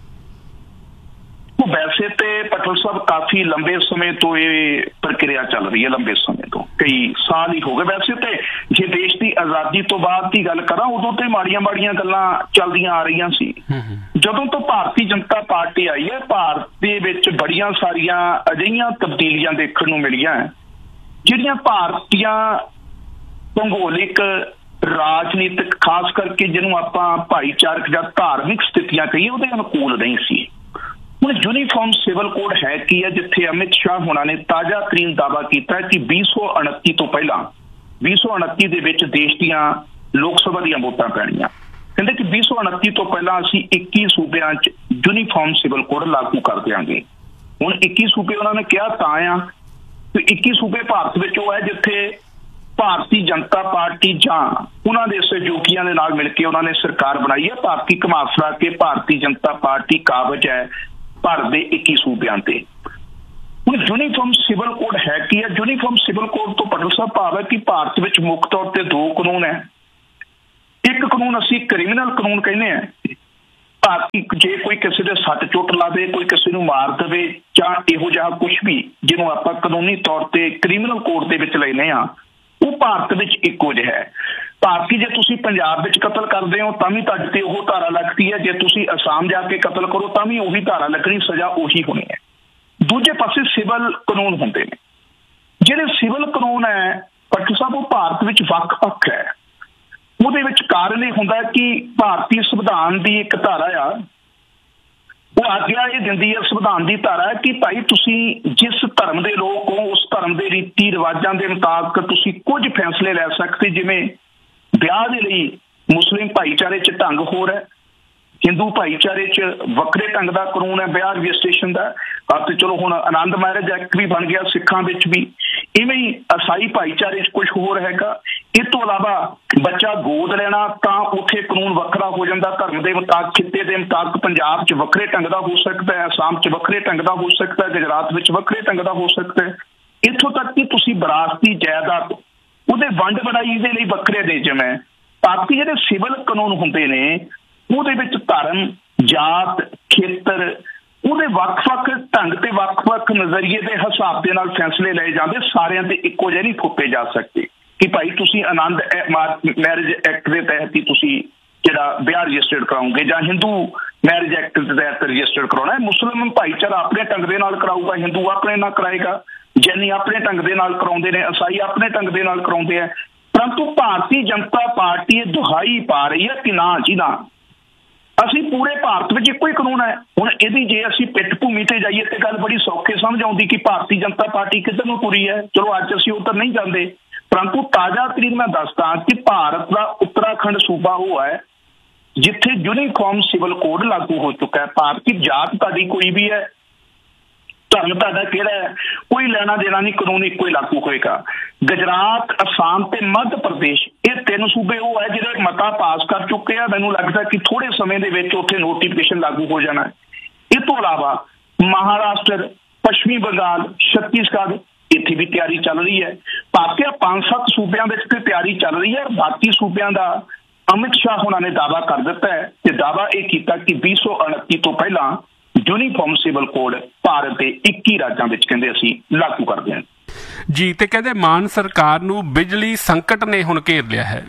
ਵੈਸੇ ਤੇ ਭੱਠਲ ਸਾਹਿਬ ਕਾਫੀ ਲੰਬੇ ਸਮੇਂ ਤੋਂ ਇਹ ਪ੍ਰਕਿਰਿਆ ਚੱਲ ਰਹੀ ਹੈ, ਲੰਬੇ ਸਮੇਂ ਤੋਂ, ਕਈ ਸਾਲ ਹੀ ਹੋ ਗਏ। ਵੈਸੇ ਤੇ ਜੇ ਦੇਸ਼ ਦੀ ਆਜ਼ਾਦੀ ਤੋਂ ਬਾਅਦ ਦੀ ਗੱਲ ਕਰਾਂ ਉਦੋਂ ਤੇ ਮਾੜੀਆਂ ਮਾੜੀਆਂ ਗੱਲਾਂ ਚੱਲਦੀਆਂ ਆ ਰਹੀਆਂ ਸੀ। ਜਦੋਂ ਤੋਂ ਭਾਰਤੀ ਜਨਤਾ ਪਾਰਟੀ ਆਈ ਹੈ, ਭਾਰਤ ਦੇ ਵਿੱਚ ਬੜੀਆਂ ਸਾਰੀਆਂ ਅਜਿਹੀਆਂ ਤਬਦੀਲੀਆਂ ਦੇਖਣ ਨੂੰ ਮਿਲੀਆਂ ਜਿਹੜੀਆਂ ਭਾਰਤੀਆਂ ਭੂਗੋਲਿਕ, ਰਾਜਨੀਤਿਕ, ਖਾਸ ਕਰਕੇ ਜਿਹਨੂੰ ਆਪਾਂ ਭਾਈਚਾਰਕ ਜਾਂ ਧਾਰਮਿਕ ਸਥਿਤੀਆਂ ਕਹੀਏ ਉਹਦੇ ਅਨੁਕੂਲ ਨਹੀਂ ਸੀ। ਹੁਣ ਯੂਨੀਫਾਰਮ ਸਿਵਲ ਕੋਡ ਹੈ ਕੀ ਹੈ, ਜਿੱਥੇ ਅਮਿਤ ਸ਼ਾਹ ਹੋਣਾ ਨੇ ਤਾਜ਼ਾ ਤਰੀਨ ਦਾਅਵਾ ਕੀਤਾ ਕਿ ਵੀਹ ਸੌ ਉਨੱਤੀ ਤੋਂ ਪਹਿਲਾਂ ਵੀਹ ਸੌ ਉਨੱਤੀ ਦੇ ਵਿੱਚ ਦੇਸ਼ ਦੀਆਂ ਲੋਕ ਸਭਾ ਦੀਆਂ ਵੋਟਾਂ ਪੈਣੀਆਂ। ਕਹਿੰਦੇ ਕਿ ਵੀਹ ਸੌ ਉਨੱਤੀ ਤੋਂ ਪਹਿਲਾਂ ਅਸੀਂ ਇੱਕੀ ਸੂਬਿਆਂ 'ਚ ਯੂਨੀਫਾਰਮ ਸਿਵਲ ਕੋਡ ਲਾਗੂ ਕਰ ਦਿਆਂਗੇ। ਹੁਣ ਇੱਕੀ ਸੂਬੇ ਉਹਨਾਂ ਨੇ ਕਿਹਾ ਤਾਂ ਆ ਤੇ ਇੱਕੀ ਸੂਬੇ ਭਾਰਤ ਵਿੱਚ ਉਹ ਹੈ ਜਿੱਥੇ ਭਾਰਤੀ ਜਨਤਾ ਪਾਰਟੀ ਜਾਂ ਉਹਨਾਂ ਦੇ ਸਹਿਯੋਗੀਆਂ ਦੇ ਨਾਲ ਮਿਲ ਕੇ ਉਹਨਾਂ ਨੇ ਸਰਕਾਰ ਬਣਾਈ ਹੈ। ਭਾਰਤੀ ਘਮਾਸਰਾ ਕੇ ਭਾਰਤੀ ਜਨਤਾ ਪਾਰਟੀ ਕਾਬਜ ਹੈ ਭਾਰਤ ਦੇ ਇੱਕੀ ਸੂਬਿਆਂ ਤੇ। ਹੁਣ ਯੂਨੀਫਾਰਮ ਸਿਵਲ ਕੋਡ ਹੈ ਕੀ ਹੈ? ਯੂਨੀਫਾਰਮ ਸਿਵਲ ਕੋਡ ਤੋਂ ਪਟਲ ਸਾਹਿਬ ਭਾਵ ਹੈ ਕਿ ਭਾਰਤ ਵਿੱਚ ਮੁੱਖ ਤੌਰ ਤੇ ਦੋ ਕਾਨੂੰਨ ਹੈ। ਇੱਕ ਕਾਨੂੰਨ ਅਸੀਂ ਕ੍ਰਿਮੀਨਲ ਕਾਨੂੰਨ ਕਹਿੰਦੇ ਹਾਂ, ਭਾਰਤੀ ਜੇ ਕੋਈ ਕਿਸੇ ਦੇ ਸੱਟ ਚੋਟ ਲਾ ਦੇ, ਕੋਈ ਕਿਸੇ ਨੂੰ ਮਾਰ ਦੇਵੇ ਜਾਂ ਇਹੋ ਜਿਹਾ ਕੁਛ ਵੀ ਜਿਹਨੂੰ ਆਪਾਂ ਕਾਨੂੰਨੀ ਤੌਰ ਤੇ ਕ੍ਰਿਮੀਨਲ ਕੋਡ ਦੇ ਵਿੱਚ ਲੈਂਦੇ ਹਾਂ, ਉਹ ਭਾਰਤ ਵਿੱਚ ਇੱਕੋ ਜਿਹਾ ਹੈ। ਭਾਰਤੀ ਜੇ ਤੁਸੀਂ ਪੰਜਾਬ ਵਿੱਚ ਕਤਲ ਕਰਦੇ ਹੋ ਤਾਂ ਵੀ ਤੁਹਾਡੇ ਤੇ ਉਹ ਧਾਰਾ ਲੱਗਦੀ ਹੈ, ਜੇ ਤੁਸੀਂ ਅਸਾਮ ਜਾ ਕੇ ਕਤਲ ਕਰੋ ਤਾਂ ਵੀ ਉਹੀ ਧਾਰਾ ਲੱਗਣੀ, ਸਜ਼ਾ ਉਹੀ ਹੋਣੀ ਹੈ। ਦੂਜੇ ਪਾਸੇ ਸਿਵਲ ਕਾਨੂੰਨ ਹੁੰਦੇ ਨੇ। ਜਿਹੜੇ ਸਿਵਲ ਕਾਨੂੰਨ ਹੈ ਪੱਟੂ ਸਾਹਿਬ ਉਹ ਭਾਰਤ ਵਿੱਚ ਵੱਖ-ਵੱਖ ਹੈ। ਉਹਦੇ ਵਿੱਚ ਕਾਰਨ ਇਹ ਹੁੰਦਾ ਕਿ ਭਾਰਤੀ ਸੰਵਿਧਾਨ ਦੀ ਇੱਕ ਧਾਰਾ ਆ, ਉਹ ਆਗਿਆ ਇਹ ਦਿੰਦੀ ਹੈ ਸੰਵਿਧਾਨ ਦੀ ਧਾਰਾ ਕਿ ਭਾਈ ਤੁਸੀਂ ਜਿਸ ਧਰਮ ਦੇ ਲੋਕ ਹੋ ਉਸ ਧਰਮ ਦੇ ਰੀਤੀ ਰਿਵਾਜਾਂ ਦੇ ਮੁਤਾਬਕ ਤੁਸੀਂ ਕੁਝ ਫੈਸਲੇ ਲੈ ਸਕਦੇ। ਜਿਵੇਂ ਵਿਆਹ ਦੇ ਲਈ ਮੁਸਲਿਮ ਭਾਈਚਾਰੇ 'ਚ ਢੰਗ ਹੋਰ ਹੈ, ਹਿੰਦੂ ਭਾਈਚਾਰੇ 'ਚ ਵੱਖਰੇ ਢੰਗ ਦਾ ਕਾਨੂੰਨ ਹੈ ਵਿਆਹ ਰਜਿਸਟ੍ਰੇਸ਼ਨ ਦਾ। ਅਤੇ ਚਲੋ ਹੁਣ ਆਨੰਦ ਮੈਰਿਜ ਐਕਟ ਵੀ ਬਣ ਗਿਆ ਸਿੱਖਾਂ ਵਿੱਚ ਵੀ, ਇਵੇਂ ਹੀ ਈਸਾਈ ਭਾਈਚਾਰੇ 'ਚ ਕੁਝ ਹੋਰ ਹੈਗਾ। ਇਹ ਤੋਂ ਇਲਾਵਾ ਬੱਚਾ ਗੋਦ ਲੈਣਾ ਤਾਂ ਉੱਥੇ ਕਾਨੂੰਨ ਵੱਖਰਾ ਹੋ ਜਾਂਦਾ ਧਰਮ ਦੇ ਮੁਤਾਬਕ, ਖਿੱਤੇ ਦੇ ਮੁਤਾਬਕ। ਪੰਜਾਬ 'ਚ ਵੱਖਰੇ ਢੰਗ ਦਾ ਹੋ ਸਕਦਾ ਹੈ, ਅਸਾਮ 'ਚ ਵੱਖਰੇ ਢੰਗ ਦਾ ਹੋ ਸਕਦਾ ਹੈ, ਗੁਜਰਾਤ ਵਿੱਚ ਵੱਖਰੇ ਢੰਗ ਦਾ ਹੋ ਸਕਦਾ ਹੈ। ਇੱਥੋਂ ਤੱਕ ਕਿ ਤੁਸੀਂ ਵਿਰਾਸਤੀ ਜਾਇਦਾਦ ਉਹਦੇ ਵੰਡ ਵਡਾਈ ਦੇ ਲਈ ਵੱਖਰੇ ਨਿਯਮ ਹੈ। ਬਾਕੀ ਜਿਹੜੇ ਸਿਵਲ ਕਾਨੂੰਨ ਹੁੰਦੇ ਨੇ ਉਹਦੇ ਵਿੱਚ ਧਰਮ, ਜਾਤ, ਖੇਤਰ ਉਹਦੇ ਵੱਖ-ਵੱਖ ਢੰਗ ਤੇ ਵੱਖ-ਵੱਖ ਨਜ਼ਰੀਏ ਦੇ ਹਿਸਾਬ ਦੇ ਨਾਲ ਫੈਸਲੇ ਲਏ ਜਾਂਦੇ। ਸਾਰਿਆਂ ਤੇ ਇੱਕੋ ਜਿਹੇ ਨਹੀਂ ਥੋਪੇ ਜਾ ਸਕਦੇ ਕਿ ਭਾਈ ਤੁਸੀਂ ਆਨੰਦ ਮੈਰਿਜ ਐਕਟ ਦੇ ਤਹਿਤ ਹੀ ਤੁਸੀਂ ਜਿਹੜਾ ਵਿਆਹ ਰਜਿਸਟਰਡ ਕਰਾਉਂਗੇ ਜਾਂ ਹਿੰਦੂ ਮੈਰਿਜ ਐਕਟ ਦੇ ਤਹਿਤ ਰਜਿਸਟਰਡ ਕਰਾਉਣਾ ਹੈ। ਮੁਸਲਿਮ ਭਾਈਚਾਰਾ ਆਪਣੇ ਢੰਗ ਦੇ ਨਾਲ ਕਰਾਊਗਾ, ਹਿੰਦੂ ਆਪਣੇ ਨਾਲ ਕਰਾਏਗਾ, ਜੈਨੀ ਆਪਣੇ ਢੰਗ ਦੇ ਨਾਲ ਕਰਾਉਂਦੇ ਨੇ, ਈਸਾਈ ਆਪਣੇ ਢੰਗ ਦੇ ਨਾਲ ਕਰਾਉਂਦੇ ਆ। ਪਰੰਤੂ ਭਾਰਤੀ ਜਨਤਾ ਪਾਰਟੀ ਇਹ ਦੁਹਾਈ ਪਾ ਰਹੀ ਹੈ ਕਿ ਨਾ ਜੀ ਨਾ, ਅਸੀਂ ਪੂਰੇ ਭਾਰਤ ਵਿੱਚ ਇੱਕੋ ਹੀ ਕਾਨੂੰਨ ਹੈ। ਹੁਣ ਇਹਦੀ ਜੇ ਅਸੀਂ ਪਿੱਠ ਭੂਮੀ ਤੇ ਜਾਈਏ ਤੇ ਗੱਲ ਬੜੀ ਸੌਖੇ ਸਮਝ ਆਉਂਦੀ ਕਿ ਭਾਰਤੀ ਜਨਤਾ ਪਾਰਟੀ ਕਿੱਧਰ ਨੂੰ ਤੁਰੀ ਹੈ। ਚਲੋ ਅੱਜ ਅਸੀਂ ਉੱਧਰ ਨਹੀਂ ਜਾਂਦੇ, ਪਰੰਤੂ ਤਾਜ਼ਾ ਤਰੀਨ ਮੈਂ ਦੱਸਦਾ ਕਿ ਭਾਰਤ ਦਾ ਉੱਤਰਾਖੰਡ ਸੂਬਾ ਉਹ ਹੈ ਜਿੱਥੇ ਯੂਨੀਫਾਰਮ ਸਿਵਲ ਕੋਡ ਲਾਗੂ ਹੋ ਚੁੱਕਾ ਹੈ। ਭਾਰਤੀ ਜਾਤ ਤੁਹਾਡੀ ਕੋਈ ਵੀ ਹੈ, ਧਰਮ ਤੁਹਾਡਾ ਕਿਹੜਾ ਹੈ, ਕੋਈ ਲੈਣਾ ਦੇਣਾ ਨਹੀਂ, ਕਾਨੂੰਨ ਇੱਕੋ ਹੀ ਲਾਗੂ ਹੋਏਗਾ। ਗੁਜਰਾਤ, ਅਸਾਮ ਤੇ ਮੱਧ ਪ੍ਰਦੇਸ਼ ਇਹ ਤਿੰਨ ਸੂਬੇ ਉਹ ਹੈ ਜਿਹੜੇ ਮਤਾ ਪਾਸ ਕਰ ਚੁੱਕੇ ਆ। ਮੈਨੂੰ ਲੱਗਦਾ ਕਿ ਥੋੜੇ ਸਮੇਂ ਦੇ ਵਿੱਚ ਉੱਥੇ ਨੋਟੀਫਿਕੇਸ਼ਨ ਲਾਗੂ ਹੋ ਜਾਣਾ ਹੈ। ਇਹ ਤੋਂ ਇਲਾਵਾ ਮਹਾਰਾਸ਼ਟਰ, ਪੱਛਮੀ ਬੰਗਾਲ, ਛੱਤੀਸਗੜ੍ਹ ਇੱਥੇ ਵੀ ਤਿਆਰੀ ਚੱਲ ਰਹੀ ਹੈ। ਬਾਕੀ ਪੰਜ ਸੱਤ ਸੂਬਿਆਂ ਵਿੱਚ ਤੇ ਤਿਆਰੀ ਚੱਲ ਰਹੀ ਹੈ। ਬਾਕੀ ਸੂਬਿਆਂ ਦਾ ਅਮਿਤ ਸ਼ਾਹ ਹੋਣਾ ਨੇ ਦਾਅਵਾ ਕਰ ਦਿੱਤਾ ਹੈ ਤੇ ਦਾਅਵਾ ਇਹ ਕੀਤਾ ਕਿ ਵੀਹ ਸੌ ਉਨੱਤੀ ਤੋਂ ਪਹਿਲਾਂ ਯੂਨੀਫਾਰਮ ਸਿਵਲ ਕੋਡ ਭਾਰਤ ਦੇ ਇੱਕੀ ਰਾਜਾਂ ਵਿੱਚ ਕਹਿੰਦੇ ਅਸੀਂ ਲਾਗੂ ਕਰਦੇ ਹਾਂ ਜੀ। ਤੇ ਕਹਿੰਦੇ ਮਾਨ ਸਰਕਾਰ ਨੂੰ ਬਿਜਲੀ ਸੰਕਟ ਨੇ ਹੁਣ ਘੇਰ ਲਿਆ ਹੈ।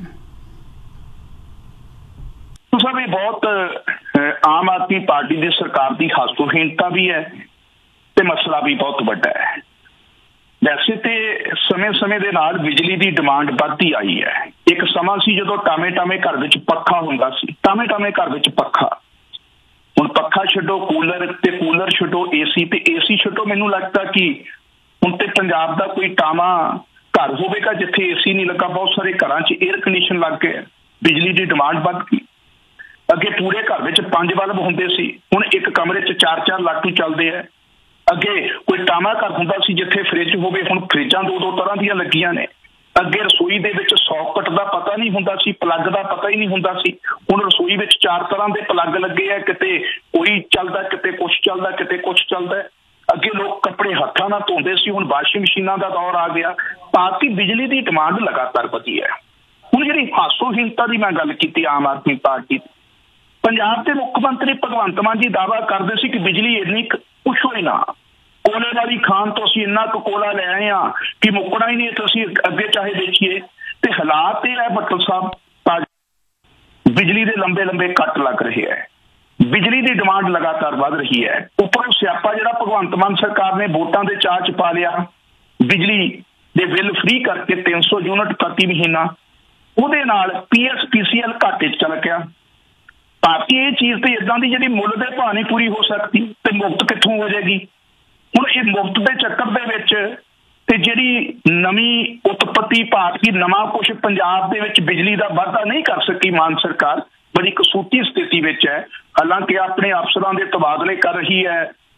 ਸਭ ਇਹ ਬਹੁਤ ਆਮ ਆਦਮੀ ਪਾਰਟੀ ਦੀ ਸਰਕਾਰ ਦੀ ਹਾਸੋਹੀਣਤਾ ਵੀ ਹੈ ਤੇ ਮਸਲਾ ਵੀ ਬਹੁਤ ਵੱਡਾ ਹੈ। ਵੈਸੇ ਤੇ ਸਮੇਂ-ਸਮੇਂ ਦੇ ਨਾਲ ਬਿਜਲੀ ਦੀ ਡਿਮਾਂਡ ਵੱਧਦੀ ਆਈ ਹੈ। ਇੱਕ ਸਮਾਂ ਸੀ ਜਦੋਂ ਟਾਵੇਂ-ਟਾਵੇਂ ਘਰ ਵਿੱਚ ਪੱਖਾ ਹੁੰਦਾ ਸੀ, ਟਾਵੇਂ-ਟਾਵੇਂ ਘਰ ਵਿੱਚ ਪੱਖਾ। ਹੁਣ ਪੱਖਾ ਛੱਡੋ, ਕੂਲਰ ਤੇ ਕੂਲਰ ਛੱਡੋ, ਏਸੀ ਤੇ ਏਸੀ ਛੱਡੋ। ਮੈਨੂੰ ਲੱਗਦਾ ਕਿ ਹੁਣ ਤੇ ਪੰਜਾਬ ਦਾ ਕੋਈ ਟਾਵਾਂ ਘਰ ਹੋਵੇਗਾ ਜਿੱਥੇ ਏਸੀ ਨਹੀਂ ਲੱਗਾ। ਬਹੁਤ ਸਾਰੇ ਘਰਾਂ 'ਚ ਏਅਰ ਕੰਡੀਸ਼ਨ ਲੱਗ ਗਏ, ਬਿਜਲੀ ਦੀ ਡਿਮਾਂਡ ਵੱਧ ਗਈ। ਅੱਗੇ ਪੂਰੇ ਘਰ ਵਿੱਚ ਪੰਜ ਬਲਬ ਹੁੰਦੇ ਸੀ, ਹੁਣ ਇੱਕ ਕਮਰੇ 'ਚ ਚਾਰ ਚਾਰ ਲਾਟੂ ਚੱਲਦੇ ਆ। ਅੱਗੇ ਕੋਈ ਟਾਵਾਂ ਘਰ ਹੁੰਦਾ ਸੀ ਜਿੱਥੇ ਫ੍ਰਿਜ ਹੋਵੇ, ਹੁਣ ਫ੍ਰਿਜਾਂ ਦੋ ਦੋ ਤਰ੍ਹਾਂ ਦੀਆਂ ਲੱਗੀਆਂ ਨੇ। ਅੱਗੇ ਰਸੋਈ ਦੇ ਵਿੱਚ ਸੌਕਟ ਦਾ ਪਤਾ ਨਹੀਂ ਹੁੰਦਾ ਸੀ, ਪਲੱਗ ਦਾ ਪਤਾ ਹੀ ਨਹੀਂ ਹੁੰਦਾ ਸੀ। ਹੁਣ ਰਸੋਈ ਵਿੱਚ ਚਾਰ ਤਰ੍ਹਾਂ ਦੇ ਪਲੱਗ ਲੱਗੇ ਆ, ਕਿਤੇ ਕੋਈ ਚੱਲਦਾ, ਕਿਤੇ ਕੁਛ ਚੱਲਦਾ, ਕਿਤੇ ਕੁਛ ਚੱਲਦਾ। ਅੱਗੇ ਲੋਕ ਕੱਪੜੇ ਹੱਥਾਂ ਨਾਲ ਧੋਂਦੇ ਸੀ, ਹੁਣ ਵਾਸ਼ਿੰਗ ਮਸ਼ੀਨਾਂ ਦਾ ਦੌਰ ਆ ਗਿਆ। ਭਾਰਤੀ ਬਿਜਲੀ ਦੀ ਡਿਮਾਂਡ ਲਗਾਤਾਰ ਵਧੀ ਹੈ। ਹੁਣ ਜਿਹੜੀ ਹਾਸੋਹੀਣਤਾ ਦੀ ਮੈਂ ਗੱਲ ਕੀਤੀ ਆਮ ਆਦਮੀ ਪਾਰਟੀ, ਪੰਜਾਬ ਦੇ ਮੁੱਖ ਮੰਤਰੀ ਭਗਵੰਤ ਮਾਨ ਜੀ ਦਾਅਵਾ ਕਰਦੇ ਸੀ ਕਿ ਬਿਜਲੀ ਇੰਨੀ ਪੁੱਛੋ ਹੀ ਨਾ, ਕੋਲੇ ਵਾਲੀ ਖਾਨ ਤੋਂ ਅਸੀਂ ਇੰਨਾ ਕੁ ਕੋਲਾ ਲੈ ਆਏ ਹਾਂ ਕਿ ਮੁੱਕਣਾ ਹੀ ਨਹੀਂ, ਅਸੀਂ ਅੱਗੇ ਚਾਹੇ ਵੇਚੀਏ। ਤੇ ਹਾਲਾਤ ਇਹ ਹੈ ਬੱਟਲ ਸਾਹਿਬ, ਬਿਜਲੀ ਦੇ ਲੰਬੇ ਲੰਬੇ ਕੱਟ ਲੱਗ ਰਹੇ ਹੈ, ਬਿਜਲੀ ਦੀ ਡਿਮਾਂਡ ਲਗਾਤਾਰ ਵੱਧ ਰਹੀ ਹੈ। ਉੱਪਰੋਂ ਸਿਆਪਾ ਜਿਹੜਾ ਭਗਵੰਤ ਮਾਨ ਸਰਕਾਰ ਨੇ ਵੋਟਾਂ ਦੇ ਚਾਅ 'ਚ ਪਾ ਲਿਆ, ਬਿਜਲੀ ਦੇ ਬਿੱਲ ਫ੍ਰੀ ਕਰਕੇ ਤਿੰਨ ਸੌ ਯੂਨਿਟ ਪ੍ਰਤੀ ਮਹੀਨਾ, ਉਹਦੇ ਨਾਲ ਪੀ ਐਸ ਪੀ ਸੀ ਐਲ ਘਾਟੇ 'ਚ ਚਲ ਗਿਆ। ਭਾਰਤੀ ਇਹ ਚੀਜ਼ ਤੇ ਇਦਾਂ ਦੀ ਜਿਹੜੀ ਮੁੱਲ ਦੇ ਭਾਅ ਨਹੀਂ ਪੂਰੀ ਹੋ ਸਕਦੀ ਤੇ ਮੁਫਤ ਕਿੱਥੋਂ ਹੋ ਜਾਏਗੀ। ਹੁਣ ਇਹ ਮੁਫਤ ਦੇ ਚੱਕਰ ਦੇ ਵਿੱਚ ਤੇ ਜਿਹੜੀ ਨਵੀਂ ਉਤਪਤੀ ਭਾਰਤੀ ਨਵਾਂ ਕੁਛ ਪੰਜਾਬ ਦੇ ਵਿੱਚ ਬਿਜਲੀ ਦਾ ਵਾਧਾ ਨਹੀਂ ਕਰ ਸਕੀ ਮਾਨ ਸਰਕਾਰ, ਬੜੀ ਕਸੂਤੀ ਸਥਿਤੀ ਵਿੱਚ ਹੈ। ਹਾਲਾਂਕਿ ਆਪਣੇ ਅਫਸਰਾਂ ਦੇ ਤਬਾਦਲੇ ਕਰ ਰਹੀ ਹੈ,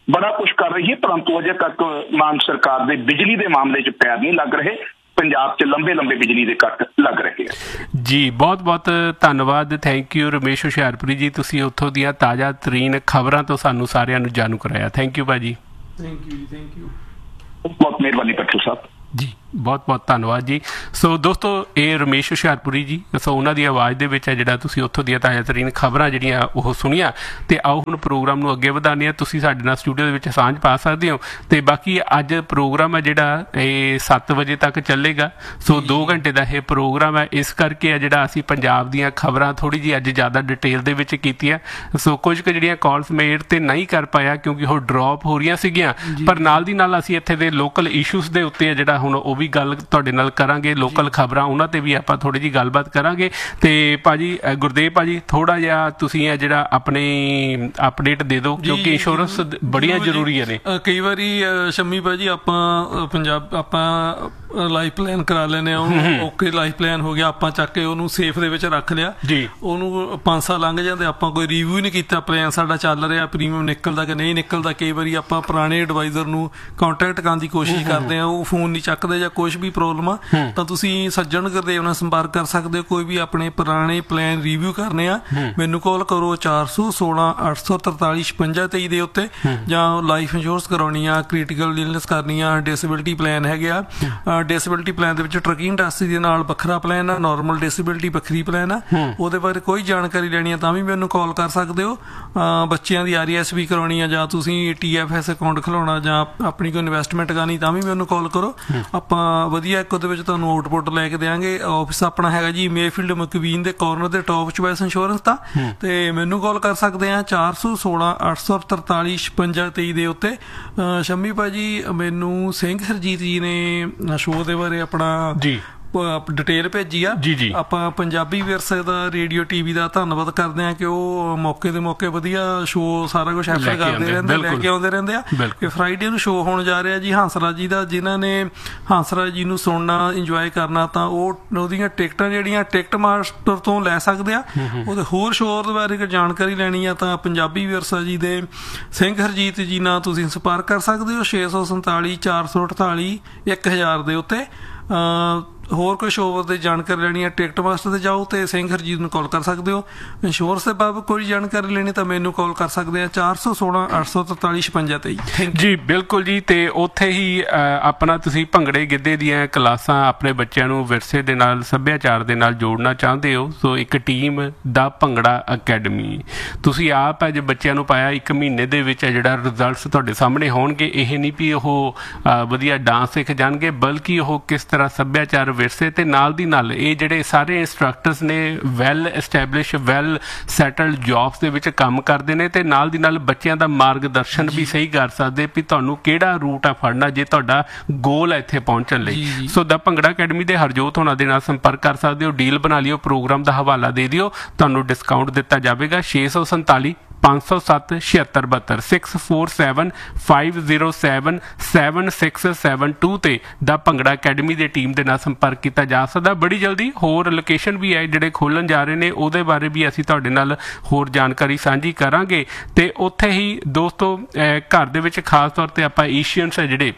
ਬੜਾ ਕੁਝ ਕਰ ਰਹੀ ਹੈ, ਪਰੰਤੂ ਅਜੇ ਤੱਕ ਮਾਨ ਸਰਕਾਰ ਦੇ ਬਿਜਲੀ ਦੇ ਮਾਮਲੇ 'ਚ ਪੈਰ ਨਹੀਂ ਲੱਗ ਰਹੇ। ਪੰਜਾਬ 'ਚ ਲੰਬੇ ਲੰਬੇ ਬਿਜਲੀ ਦੇ ਕੱਟ ਲੱਗ ਰਹੇ ਆ ਜੀ। ਬਹੁਤ ਬਹੁਤ ਧੰਨਵਾਦ, ਥੈਂਕ ਯੂ ਰਮੇਸ਼ ਹੁਸ਼ਿਆਰਪੁਰੀ ਜੀ, ਤੁਸੀਂ ਉੱਥੋਂ ਦੀਆਂ ਤਾਜ਼ਾ ਤਰੀਨ ਖਬਰਾਂ ਤੋਂ ਸਾਨੂੰ ਸਾਰਿਆਂ ਨੂੰ ਜਾਣੂ ਕਰਾਇਆ। ਥੈਂਕ ਯੂ ਭਾਜੀ। ਥੈਂਕ ਯੂ ਜੀ, ਥੈਂਕ ਯੂ, ਬਹੁਤ ਮਿਹਰਬਾਨੀ ਪੱਟੂ ਸਾਹਿਬ ਜੀ, ਬਹੁਤ ਬਹੁਤ ਧੰਨਵਾਦ ਜੀ। ਸੋ ਦੋਸਤੋ, ਇਹ ਰਮੇਸ਼ ਹੁਸ਼ਿਆਰਪੁਰੀ ਜੀ, ਸੋ ਉਹਨਾਂ ਦੀ ਆਵਾਜ਼ ਦੇ ਵਿੱਚ ਹੈ ਜਿਹੜਾ ਤੁਸੀਂ ਉੱਥੋਂ ਦੀਆਂ ਤਾਜ਼ਾ ਤਰੀਨ ਖਬਰਾਂ ਜਿਹੜੀਆਂ ਉਹ ਸੁਣੀਆਂ। ਤੇ ਆਓ ਹੁਣ ਪ੍ਰੋਗਰਾਮ ਨੂੰ ਅੱਗੇ ਵਧਾਉਂਦੇ ਹਾਂ। ਤੁਸੀਂ ਸਾਡੇ ਨਾਲ ਸਟੂਡੀਓ ਦੇ ਵਿੱਚ ਸਾਂਝ ਪਾ ਸਕਦੇ ਹੋ। ਤੇ ਬਾਕੀ ਅੱਜ ਪ੍ਰੋਗਰਾਮ ਹੈ ਜਿਹੜਾ ਇਹ ਸੱਤ ਵਜੇ ਤੱਕ ਚੱਲੇਗਾ। ਸੋ ਦੋ ਘੰਟੇ ਦਾ ਇਹ ਪ੍ਰੋਗਰਾਮ ਹੈ, ਇਸ ਕਰਕੇ ਹੈ ਜਿਹੜਾ ਅਸੀਂ ਪੰਜਾਬ ਦੀਆਂ ਖਬਰਾਂ ਥੋੜ੍ਹੀ ਜਿਹੀ ਅੱਜ ਜ਼ਿਆਦਾ ਡਿਟੇਲ ਦੇ ਵਿੱਚ ਕੀਤੀਆਂ। ਸੋ ਕੁਝ ਕੁ ਜਿਹੜੀਆਂ ਕਾਲਸ ਮੇਰ ਤੇ ਨਹੀਂ ਕਰ ਪਾਇਆ ਕਿਉਂਕਿ ਉਹ ਡਰੋਪ ਹੋ ਰਹੀਆਂ ਸੀਗੀਆਂ, ਪਰ ਨਾਲ ਦੀ ਨਾਲ ਅਸੀਂ ਇੱਥੇ ਦੇ ਲੋਕਲ ਇਸ਼ੂਜ਼ ਦੇ ਉੱਤੇ ਹੈ ਜਿਹੜਾ ਹੁਣ ਉਹ ਵੀ ਗੱਲ ਤੁਹਾਡੇ ਨਾਲ ਕਰਾਂਗੇ। ਲੋਕਲ ਖਬਰਾਂ ਉਹਨਾਂ ਤੇ ਵੀ ਆਪਾਂ ਥੋੜੀ ਜਿਹੀ ਗੱਲਬਾਤ ਕਰਾਂਗੇ। ਤੇ ਭਾਜੀ ਗੁਰਦੇਵ ਭਾਜੀ, ਥੋੜਾ ਜਿਹਾ ਤੁਸੀਂ ਇਹ ਜਿਹੜਾ ਆਪਣੀ ਅਪਡੇਟ ਦੇ ਦਿਓ ਕਿਉਂਕਿ ਇੰਸ਼ੋਰੈਂਸ ਬੜੀਆਂ ਜ਼ਰੂਰੀ ਨੇ। ਕਈ ਵਾਰੀ ਸ਼ੰਮੀ ਭਾਜੀ ਆਪਾਂ ਪੰਜਾਬ ਆਪਾਂ ਲਾਈਫ ਪਲਾਨ ਕਰਾ ਲੈਂਦੇ ਆ, ਉਹਨੂੰ ਓਕੇ ਲਾਈਫ ਪਲਾਨ ਹੋ ਗਿਆ, ਆਪਾਂ ਚੱਕ ਕੇ ਉਹਨੂੰ ਸੇਫ ਦੇ ਵਿੱਚ ਰੱਖ ਲਿਆ ਜੀ। ਉਹਨੂੰ ਪੰਜ ਸਾਲ ਲੰਘ ਜਾਂਦੇ, ਆਪਾਂ ਕੋਈ ਰਿਵਿਊ ਨਹੀਂ ਕੀਤਾ ਪਲਾਨ ਸਾਡਾ ਚੱਲ ਰਿਹਾ, ਪ੍ਰੀਮੀਅਮ ਨਿਕਲਦਾ ਕਿ ਨਹੀਂ ਨਿਕਲਦਾ। ਕਈ ਵਾਰੀ ਆਪਾਂ ਪੁਰਾਣੇ ਐਡਵਾਈਜ਼ਰ ਨੂੰ ਕੰਟੈਕਟ ਕਰਨ ਦੀ ਕੋਸ਼ਿਸ਼ ਕਰਦੇ ਆ, ਉਹ ਫੋਨ ਨਹੀਂ ਚੱਕਦੇ ਜਾਂ ਕੁਛ ਵੀ ਪ੍ਰੋਬਲਮ ਆ, ਤਾਂ ਤੁਸੀਂ ਸੱਜਣ ਗੁਰਦੇਵ ਨਾਲ ਸੰਪਰਕ ਕਰ ਸਕਦੇ ਹੋ। ਕੋਈ ਵੀ ਆਪਣੇ ਪੁਰਾਣੇ ਪਲਾਨ ਰਿਵਿਊ ਕਰਨੇ ਆ, ਮੈਨੂੰ ਕਾਲ ਕਰੋ ਚਾਰ ਸੌ ਸੋਲਾਂ ਅੱਠ ਸੌ ਤਰਤਾਲੀ ਛਪੰਜਾ ਤੇਈ ਦੇ ਉੱਤੇ, ਜਾਂ ਲਾਈਫ ਇੰਸ਼ੋਰੈਂਸ ਕਰਾਉਣੀ ਆ, ਕ੍ਰਿਟੀਕਲ ਇਲਨੈਸ ਕਰਨੀ ਆ, ਡਿਸੇਬਿਲਿਟੀ ਪਲਾਨ ਹੈਗੇ ਆ। ਡਿਸੇਬਿਲਿਟੀ ਪਲਾਨ ਦੇ ਵਿੱਚ ਟਰੱਕਿੰਗ ਇੰਡਸਟਰੀ ਦੇ ਨਾਲ ਵੱਖਰਾ ਪਲਾਨ ਆ, ਨਾਰਮਲ ਡਿਸੇਬਿਲਿਟੀ ਵੱਖਰੀ ਪਲਾਨ ਆ। ਉਹਦੇ ਬਾਰੇ ਕੋਈ ਜਾਣਕਾਰੀ ਲੈਣੀ ਆ ਤਾਂ ਵੀ ਮੈਨੂੰ ਕਾਲ ਕਰ ਸਕਦੇ ਹੋ। ਬੱਚਿਆਂ ਦੀ ਆਰ ਈ ਐਸ ਵੀ ਕਰਾਉਣੀ ਆ, ਜਾਂ ਤੁਸੀਂ ਟੀ ਐਫ ਐਸ ਅਕਾਊਂਟ ਖਿਲਾਉਣਾ, ਜਾਂ ਆਪਣੀ ਕੋਈ ਇਨਵੈਸਟਮੈਂਟ ਕਰਨੀ, ਤਾਂ ਵੀ ਮੈਨੂੰ ਕਾਲ ਕਰੋ। ਆਪਾਂ ਵਧੀਆ ਇੱਕ ਉਹਦੇ ਵਿੱਚ ਤੁਹਾਨੂੰ ਆਊਟਪੁੱਟ ਲੈ ਕੇ ਦਿਆਂਗੇ। ਆਫਿਸ ਆਪਣਾ ਹੈਗਾ ਜੀ ਮੇਫੀਲਡ ਮਕਵੀਨ ਦੇ ਕਾਰਨਰ ਦੇ ਟੌਪ ਚੁਆਇਸ ਇੰਸ਼ੋਰੈਂਸ ਦਾ, ਤੇ ਮੈਨੂੰ ਕਾਲ ਕਰ ਸਕਦੇ ਆ ਚਾਰ ਸੌ ਸੋਲਾਂ ਅੱਠ ਸੌ ਤਰਤਾਲੀ ਛਪੰਜਾ ਤੇਈ ਦੇ ਉੱਤੇ। ਸ਼ੰਮੀ ਭਾਜੀ, ਮੈਨੂੰ ਸਿੰਘ ਹਰਜੀਤ ਜੀ ਨੇ ਸ਼ੋਅ ਦੇ ਬਾਰੇ ਆਪਣਾ ਜੀ ਡਿਟੇਲ ਭੇਜੀ ਆ। ਜੀ ਜੀ ਆਪਾਂ ਪੰਜਾਬੀ ਵਿਰਸੇ ਦਾ ਰੇਡੀਓ ਟੀਵੀ ਦਾ ਧੰਨਵਾਦ ਕਰਦੇ ਆ ਕਿ ਉਹ ਮੌਕੇ ਦੇ ਮੌਕੇ ਵਧੀਆ ਸ਼ੋਅ ਸਾਰਾ ਕੁਝ ਐਫਰ ਕਰਦੇ ਰਹਿੰਦੇ, ਲੈ ਕੇ ਆਉਂਦੇ ਰਹਿੰਦੇ ਆ। ਕਿ ਫਰਾਈਡੇ ਨੂੰ ਸ਼ੋਅ ਹੋਣ ਜਾ ਰਿਹਾ ਜੀ ਹੰਸਰਾਜ ਜੀ ਦਾ, ਜਿਨ੍ਹਾਂ ਨੇ ਹੰਸਰਾਜ ਜੀ ਨੂੰ ਸੁਣਨਾ ਇੰਜੋਏ ਕਰਨਾ ਤਾਂ ਉਹ ਉਹਦੀਆਂ ਟਿਕਟਾਂ ਜਿਹੜੀਆਂ ਟਿਕਟ ਮਾਸਟਰ ਤੋਂ ਲੈ ਸਕਦੇ ਆ। ਉਹਦੇ ਹੋਰ ਸ਼ੋਅ ਦੇ ਬਾਰੇ ਜਾਣਕਾਰੀ ਲੈਣੀ ਆ ਤਾਂ ਪੰਜਾਬੀ ਵਿਰਸਾ ਜੀ ਦੇ ਸਿੰਘ ਹਰਜੀਤ ਜੀ ਨਾਲ ਤੁਸੀਂ ਸੰਪਰਕ ਕਰ ਸਕਦੇ ਹੋ ਛੇ ਸੌ ਸੰਤਾਲੀ ਚਾਰ ਸੌ ਅਠਤਾਲੀ ਇੱਕ ਹਜ਼ਾਰ ਦੇ ਉੱਤੇ। ਹੋਰ ਕੋਈ ਸ਼ੋਅ ਦੀ ਜਾਣਕਾਰੀ ਲੈਣੀ ਹੈ ਟਿਕਟ ਮਾਸਟਰ ਤੇ ਜਾਓ ਤੇ ਸਿੰਘ ਹਰਜੀਤ ਨੂੰ ਕਾਲ ਕਰ ਸਕਦੇ ਹੋ। ਇੰਸ਼ੋਰੈਂਸ ਦੇ ਬਾਬਤ ਕੋਈ ਜਾਣਕਾਰੀ ਲੈਣੀ ਤਾਂ ਮੈਨੂੰ ਕਾਲ ਕਰ ਸਕਦੇ ਆ ਚਾਰ ਸੌ ਸੋਲਾਂ ਅੱਠ ਸੌ ਤਰਤਾਲੀ ਛਪੰਜਾ ਤੇਈ। ਜੀ ਬਿਲਕੁਲ ਜੀ। ਤੇ ਉੱਥੇ ਹੀ ਆਪਣਾ ਤੁਸੀਂ ਭੰਗੜੇ ਗਿੱਧੇ ਦੀਆਂ ਕਲਾਸਾਂ ਆਪਣੇ ਬੱਚਿਆਂ ਨੂੰ ਵਿਰਸੇ ਦੇ ਨਾਲ ਸੱਭਿਆਚਾਰ ਦੇ ਨਾਲ ਜੋੜਨਾ ਚਾਹੁੰਦੇ ਹੋ, ਸੋ ਇੱਕ ਟੀਮ ਦਾ ਭੰਗੜਾ ਅਕੈਡਮੀ ਤੁਸੀਂ ਆਪ ਅੱਜ ਬੱਚਿਆਂ ਨੂੰ ਪਾਇਆ, ਇੱਕ ਮਹੀਨੇ ਦੇ ਵਿੱਚ ਜਿਹੜਾ ਰਿਜ਼ਲਟਸ ਤੁਹਾਡੇ ਸਾਹਮਣੇ ਹੋਣਗੇ। ਇਹ ਨਹੀਂ ਵੀ ਉਹ ਵਧੀਆ ਡਾਂਸ ਸਿੱਖ ਜਾਣਗੇ, ਬਲਕਿ ਉਹ ਕਿਸ ਤਰ੍ਹਾਂ ਸੱਭਿਆਚਾਰ ਵਿਰਸੇ ਤੇ ਨਾਲ ਦੀ ਨਾਲ ਇਹ ਜਿਹੜੇ ਸਾਰੇ ਇੰਸਟਰਕਟਰਸ ਨੇ well establish well settled jobs ਦੇ ਵਿੱਚ ਕੰਮ ਕਰਦੇ ਨੇ, ਤੇ ਨਾਲ ਦੀ ਨਾਲ ਬੱਚਿਆਂ ਦਾ ਮਾਰਗਦਰਸ਼ਨ ਵੀ ਸਹੀ ਕਰ ਸਕਦੇ ਵੀ ਤੁਹਾਨੂੰ ਕਿਹੜਾ ਰੂਟ ਆ ਫੜਨਾ ਜੇ ਤੁਹਾਡਾ ਗੋਲ ਹੈ ਇੱਥੇ ਪਹੁੰਚਣ ਲਈ। ਸੋ ਦਾ ਭੰਗੜਾ ਅਕੈਡਮੀ ਦੇ ਹਰਜੋਤ ਹੋਣਾ ਦੇ ਨਾਲ ਸੰਪਰਕ ਕਰ ਸਕਦੇ ਹੋ, ਡੀਲ ਬਣਾ ਲਿਓ, ਪ੍ਰੋਗਰਾਮ ਦਾ ਹਵਾਲਾ ਦੇ ਦਿਓ, ਤੁਹਾਨੂੰ ਡਿਸਕਾਊਂਟ ਦਿੱਤਾ ਜਾਵੇਗਾ। ਛੇ ਸੌ ਸੰਤਾਲੀ ਪੰਜ ਸੌ ਸੱਤ ਛਿਅੱਤਰ ਬਹੱਤਰ six four seven five zero seven seven six seven to ਤੇ ਦਾ ਭੰਗੜਾ ਅਕੈਡਮੀ ਦੇ ਟੀਮ ਦੇ ਨਾਲ ਸੰਪਰਕ ਕੀਤਾ ਜਾ ਸਕਦਾ। ਬੜੀ ਜਲਦੀ ਹੋਰ ਲੋਕੇਸ਼ਨ ਵੀ ਹੈ ਜਿਹੜੇ ਖੋਲ੍ਹਣ ਜਾ ਰਹੇ ਨੇ, ਉਹਦੇ ਬਾਰੇ ਵੀ ਅਸੀਂ ਤੁਹਾਡੇ ਨਾਲ ਹੋਰ ਜਾਣਕਾਰੀ ਸਾਂਝੀ ਕਰਾਂਗੇ। ਤੇ ਉੱਥੇ ਹੀ ਦੋਸਤੋ ਘਰ ਦੇ ਵਿੱਚ ਖਾਸ ਤੌਰ ਤੇ ਆਪਾਂ ਏਸ਼ੀਅਨਸ ਹੈ ਜਿਹੜੇ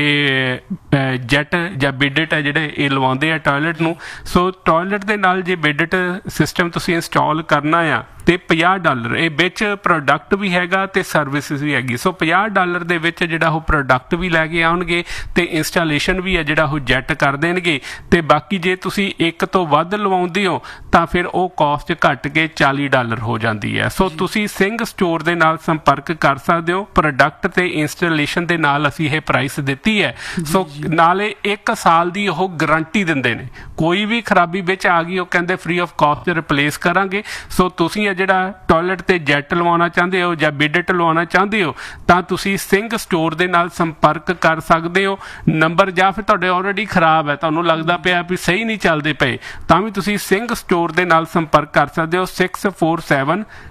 ਇਹ ਜੈਟ ਜਾਂ ਬਿਡਟ ਹੈ ਜਿਹੜੇ ਇਹ ਲਵਾਉਂਦੇ ਆ ਟਾਇਲਟ ਨੂੰ। ਸੋ ਟਾਇਲਟ ਦੇ ਨਾਲ ਜੇ ਬਿਡਟ ਸਿਸਟਮ ਤੁਸੀਂ ਇੰਸਟਾਲ ਕਰਨਾ ਆ ਤੇ ਪੰਜਾਹ ਡਾਲਰ ਇਹ ਵਿੱਚ ਪ੍ਰੋਡਕਟ ਵੀ ਹੈਗਾ ਤੇ ਸਰਵਿਸਿਜ਼ ਵੀ ਹੈਗੀ। ਸੋ ਪੰਜਾਹ ਡਾਲਰ ਦੇ ਵਿੱਚ ਜਿਹੜਾ ਉਹ ਪ੍ਰੋਡਕਟ ਵੀ ਲੈ ਕੇ ਆਉਣਗੇ ਤੇ ਇੰਸਟਾਲੇਸ਼ਨ ਵੀ ਹੈ ਜਿਹੜਾ ਉਹ ਜੈਟ ਕਰ ਦੇਣਗੇ। ਤੇ ਬਾਕੀ ਜੇ ਤੁਸੀਂ ਇੱਕ ਤੋਂ ਵੱਧ ਲਵਾਉਂਦੇ ਹੋ ਤਾਂ ਫਿਰ ਉਹ ਕਾਸਟ ਘੱਟ ਕੇ ਚਾਲੀ ਡਾਲਰ ਹੋ ਜਾਂਦੀ ਹੈ। ਸੋ ਤੁਸੀਂ ਸਿੰਘ ਸਟੋਰ ਦੇ ਨਾਲ ਸੰਪਰਕ ਕਰ ਸਕਦੇ ਹੋ। ਪ੍ਰੋਡਕਟ ਤੇ ਇੰਸਟਾਲੇਸ਼ਨ ਦੇ ਨਾਲ ਅਸੀਂ ਇਹ ਪ੍ਰਾਈਸ ਦਿੱਤੀ ਹੈ। ਸੋ ਨਾਲੇ ਇੱਕ ਸਾਲ ਦੀ ਉਹ ਗਰੰਟੀ ਦਿੰਦੇ ਨੇ, ਕੋਈ ਵੀ ਖਰਾਬੀ ਵਿੱਚ ਆ ਗਈ ਉਹ ਕਹਿੰਦੇ ਫ੍ਰੀ ਆਫ ਕਾਸਟ ਰਿਪਲੇਸ ਕਰਾਂਗੇ। ਸੋ ਤੁਸੀਂ ਜਿਹੜਾ ਟਾਇਲਟ ਤੇ ਜੈਟ ਲਵਾਉਣਾ ਚਾਹੁੰਦੇ ਹੋ ਜਾਂ ਬਿਡਟ ਲਵਾਉਣਾ ਚਾਹੁੰਦੇ ਹੋ ਤਾਂ ਤੁਸੀਂ ਸਿੰਘ ਸਟੋਰ ਦੇ ਨਾਲ ਸੰਪਰਕ ਕਰ ਸਕਦੇ ਹੋ। ਨੰਬਰ ਜਾਂ ਫਿਰ ਤੁਹਾਡੇ ਆਲਰੇਡੀ ਖਰਾਬ ਹੈ, ਤੁਹਾਨੂੰ ਲੱਗਦਾ ਪਿਆ ਵੀ ਸਹੀ ਨਹੀਂ ਚੱਲਦੇ ਪਏ, ਤਾਂ ਵੀ ਤੁਸੀਂ ਸਿੰਘ ਸਟੋਰ ਦੇ ਨਾਲ ਸੰਪਰਕ ਕਰ ਸਕਦੇ ਹੋ। Six four seven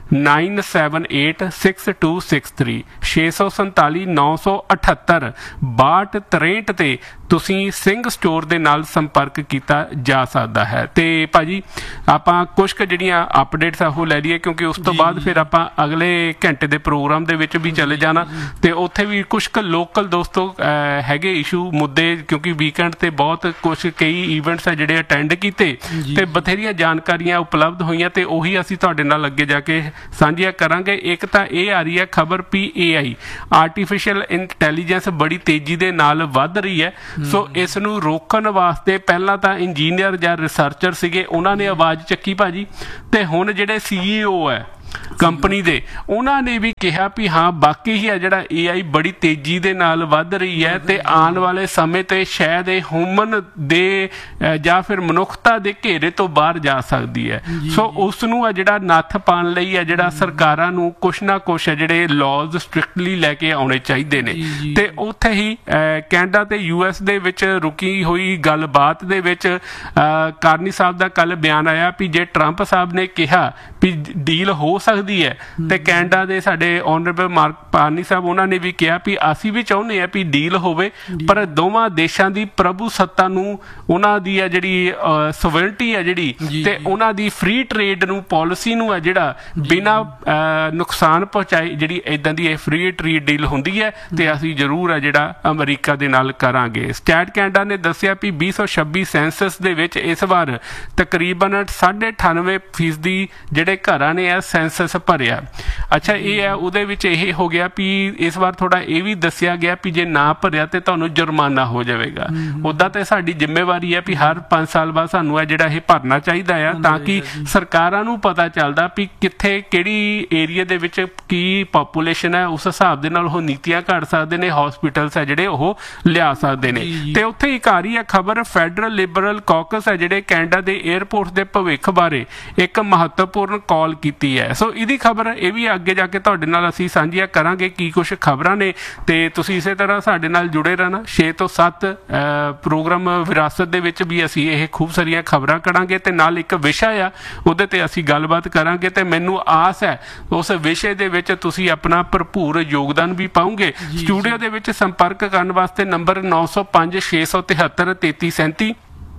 nine seven eight six two six three ਛੇ ਸੌ ਸੰਤਾਲੀ ਨੌ ਸੌ ਅਠੱਤਰ ਬਾਹਠ ਤਰੇਂਹਠ ਤੇ ਤੁਸੀਂ ਸਿੰਘ ਸਟੋਰ ਦੇ ਨਾਲ ਸੰਪਰਕ ਕੀਤਾ ਜਾ ਸਕਦਾ ਹੈ। ਤੇ ਭਾਜੀ ਆਪਾਂ ਕੁਛ ਕੁ ਜਿਹੜੀਆਂ ਅਪਡੇਟਸ ਆ ਉਹ ਲੈ ਲਈਏ, ਕਿਉਂਕਿ ਉਸ ਤੋਂ ਬਾਅਦ ਫਿਰ ਆਪਾਂ ਅਗਲੇ ਘੰਟੇ ਦੇ ਪ੍ਰੋਗਰਾਮ ਦੇ ਵਿੱਚ ਵੀ ਚਲੇ ਜਾਣਾ ਤੇ ਉੱਥੇ ਵੀ ਕੁਛ ਕੁ ਲੋਕਲ ਦੋਸਤੋ ਹੈਗੇ ਇਸ਼ੂ ਮੁੱਦੇ, ਕਿਉਂਕਿ ਵੀਕਐਂਡ ਤੇ ਬਹੁਤ ਕੁਛ ਕਈ ਈਵੈਂਟਸ ਆ ਜਿਹੜੇ ਅਟੈਂਡ ਕੀਤੇ ਤੇ ਬਥੇਰੀਆਂ ਜਾਣਕਾਰੀਆਂ ਉਪਲਬਧ ਹੋਈਆਂ ਤੇ ਉਹੀ ਅਸੀਂ ਤੁਹਾਡੇ ਨਾਲ ਅੱਗੇ ਜਾ ਕੇ ਸਾਂਝੀਆਂ ਕਰਾਂਗੇ। ਇੱਕ ਤਾਂ ਇਹ ਆ ਰਹੀ ਹੈ ਖਬਰ ਪੀ ਏ ਆਈ ਆਰਟੀਫਿਸ਼ੀਅਲ ਇੰਟੈਲੀਜੈਂਸ ਬੜੀ ਤੇਜ਼ੀ ਦੇ ਨਾਲ ਵੱਧ ਰਹੀ ਹੈ। ਸੋ ਇਸ ਨੂੰ ਰੋਕਣ ਵਾਸਤੇ ਪਹਿਲਾਂ ਤਾਂ ਇੰਜੀਨੀਅਰ ਜਾਂ ਰਿਸਰਚਰ ਸੀਗੇ, ਉਹਨਾਂ ਨੇ ਆਵਾਜ਼ ਚੱਕੀ ਭਾਜੀ, ਤੇ ਹੁਣ ਜਿਹੜੇ ਸੀ ਈ ਓ ਹੈ ਕੰਪਨੀ ਦੇ ਉਹਨਾਂ ਨੇ ਵੀ ਕਿਹਾ ਵੀ ਹਾਂ ਬਾਕੀ ਹੀ ਆ ਜਿਹੜਾ ਏ ਆਈ ਬੜੀ ਤੇਜ਼ੀ ਦੇ ਨਾਲ ਵੱਧ ਰਹੀ ਹੈ ਤੇ ਆਉਣ ਵਾਲੇ ਸਮੇਂ ਤੇ ਸ਼ਾਇਦ ਇਹ ਹਿਊਮਨ ਦੇ ਜਾਂ ਫਿਰ ਮਨੁੱਖਤਾ ਦੇ ਘੇਰੇ ਤੋਂ ਬਾਹਰ ਜਾ ਸਕਦੀ ਹੈ। ਸੋ ਉਸ ਨੂੰ ਆ ਜਿਹੜਾ ਨੱਥ ਪਾਉਣ ਲਈ ਆ ਜਿਹੜਾ ਸਰਕਾਰਾਂ ਨੂੰ ਕੁਛ ਨਾ ਕੁਛ ਆ ਜਿਹੜੇ ਲਾਜ਼ ਸਟ੍ਰਿਕਟਲੀ ਲੈ ਕੇ ਆਉਣੇ ਚਾਹੀਦੇ ਨੇ। ਤੇ ਉੱਥੇ ਹੀ ਕੈਨੇਡਾ ਤੇ ਯੂ ਐਸ ਦੇ ਵਿੱਚ ਰੁਕੀ ਹੋਈ ਗੱਲਬਾਤ ਦੇ ਵਿੱਚ ਕਾਰਨੀ ਸਾਹਿਬ ਦਾ ਕੱਲ ਬਿਆਨ ਆਇਆ ਵੀ ਜੇ ਟਰੰਪ ਸਾਹਿਬ ਨੇ ਕਿਹਾ ਵੀ ਡੀਲ ਹੋ ਸਕਦੀ ਹੈ ਤੇ ਕੈਨੇਡਾ ਦੇ ਸਾਡੇ ਆਨਰੇਬਲ ਮਾਰਕ ਕਾਰਨੀ ਸਾਹਿਬ ਉਹਨਾਂ ਨੇ ਵੀ ਕਿਹਾ ਵੀ ਅਸੀਂ ਵੀ ਚਾਹੁੰਦੇ ਹਾਂ ਵੀ ਡੀਲ ਹੋਵੇ, ਪਰ ਦੋਵਾਂ ਦੇਸ਼ਾਂ ਦੀ ਪ੍ਰਭੂ ਸੱਤਾ ਨੂੰ, ਉਹਨਾਂ ਦੀ ਆ ਜਿਹੜੀ ਸੋਵਰਨਟੀ ਹੈ ਜਿਹੜੀ ਤੇ ਉਹਨਾਂ ਦੀ ਫ੍ਰੀ ਟ੍ਰੇਡ ਨੂੰ ਪਾਲਿਸੀ ਨੂੰ ਹੈ ਜਿਹੜਾ ਬਿਨਾਂ ਨੁਕਸਾਨ ਪਹੁੰਚਾਏ ਜਿਹੜੀ ਇਦਾਂ ਦੀ ਇਹ ਫ੍ਰੀ ਟ੍ਰੇਡ ਡੀਲ ਹੁੰਦੀ ਹੈ ਤੇ ਅਸੀਂ ਜ਼ਰੂਰ ਆ ਜਿਹੜਾ ਅਮਰੀਕਾ ਦੇ ਨਾਲ ਕਰਾਂਗੇ। ਸਟੈਟ ਕੈਨੇਡਾ ਨੇ ਦੱਸਿਆ ਵੀ ਵੀਹ ਸੌ ਛੱਬੀ ਸੈਂਸਸ ਦੇ ਵਿੱਚ ਇਸ ਵਾਰ ਤਕਰੀਬਨ ਸਾਢੇ ਅਠਾਨਵੇਂ ਫੀਸਦੀ ਜਿਹੜੇ ਘਰਾਂ ਨੇ ਸੈਂਸਸ ਭਰਿਆ। ਅੱਛਾ ਇਹ ਹੈ ਉਹਦੇ ਵਿੱਚ ਇਹ ਹੋ ਗਿਆ ਵੀ ਇਸ ਵਾਰ ਥੋੜਾ ਇਹ ਵੀ ਦੱਸਿਆ ਗਿਆ ਵੀ ਜੇ ਨਾ ਭਰਿਆ ਤੇ ਤੁਹਾਨੂੰ ਜੁਰਮਾਨਾ ਹੋ ਜਾਵੇਗਾ। ਉੱਦਾਂ ਤੇ ਸਾਡੀ ਜ਼ਿੰਮੇਵਾਰੀ ਹੈ ਵੀ ਹਰ ਪੰਜ ਸਾਲ ਬਾਅਦ ਸਾਨੂੰ ਇਹ ਜਿਹੜਾ ਇਹ ਭਰਨਾ ਚਾਹੀਦਾ ਆ ਤਾਂ ਕਿ ਸਰਕਾਰਾਂ ਨੂੰ ਪਤਾ ਚੱਲਦਾ ਵੀ ਕਿੱਥੇ ਕਿਹੜੀ ਏਰੀਆ ਦੇ ਵਿੱਚ ਕੀ ਪਾਪੂਲੇਸ਼ਨ ਹੈ, ਉਸ ਹਿਸਾਬ ਦੇ ਨਾਲ ਉਹ ਨੀਤੀਆਂ ਘੜ ਸਕਦੇ ਨੇ, ਹਸਪੀਟਲਸ ਹੈ ਜਿਹੜੇ ਉਹ ਲਿਆ ਸਕਦੇ ਨੇ। ਤੇ ਉੱਥੇ ਇੱਕ ਆ ਰਹੀ ਹੈ ਖਬਰ ਫੈਡਰਲ ਲਿਬਰਲ ਕਾਕਸ ਹੈ ਜਿਹੜੇ ਕੈਨੇਡਾ ਦੇ ਏਅਰਪੋਰਟ ਦੇ ਭਵਿੱਖ ਬਾਰੇ ਇੱਕ ਮਹੱਤਵਪੂਰਨ ਕਾਲ ਕੀਤੀ ਹੈ। ਸੋ ਇਹਦੀ ਖਬਰ ਇਹ ਵੀ ਅੱਗੇ ਜਾ ਕੇ ਤੁਹਾਡੇ ਨਾਲ ਅਸੀਂ ਸਾਂਝੀਆਂ ਕਰਾਂਗੇ ਕੀ ਕੁਛ ਖਬਰਾਂ ਨੇ ਤੇ ਤੁਸੀਂ ਇਸੇ ਤਰ੍ਹਾਂ ਸਾਡੇ ਨਾਲ ਜੁੜੇ ਰਹਿਣਾ। ਛੇ ਤੋਂ ਸੱਤ ਪ੍ਰੋਗਰਾਮ ਵਿਰਾਸਤ ਦੇ ਵਿੱਚ ਵੀ ਅਸੀਂ ਇਹ ਖੂਬ ਸਾਰੀਆਂ ਖਬਰਾਂ ਕਰਾਂਗੇ ਤੇ ਨਾਲ ਇੱਕ ਵਿਸ਼ਾ ਆ ਉਹਦੇ ਤੇ ਅਸੀਂ ਗੱਲਬਾਤ ਕਰਾਂਗੇ ਤੇ ਮੈਨੂੰ ਆਸ ਹੈ ਉਸ ਵਿਸ਼ੇ ਦੇ ਵਿੱਚ ਤੁਸੀਂ ਆਪਣਾ ਭਰਪੂਰ ਯੋਗਦਾਨ ਵੀ ਪਾਓਗੇ। ਸਟੂਡੀਓ ਦੇ ਵਿੱਚ ਸੰਪਰਕ ਕਰਨ ਵਾਸਤੇ ਨੰਬਰ ਨੌ ਸੌ ਪੰਜ ਛੇ ਸੌ ਤਿਹੱਤਰ ਤੇਤੀ ਸੈਂਤੀ।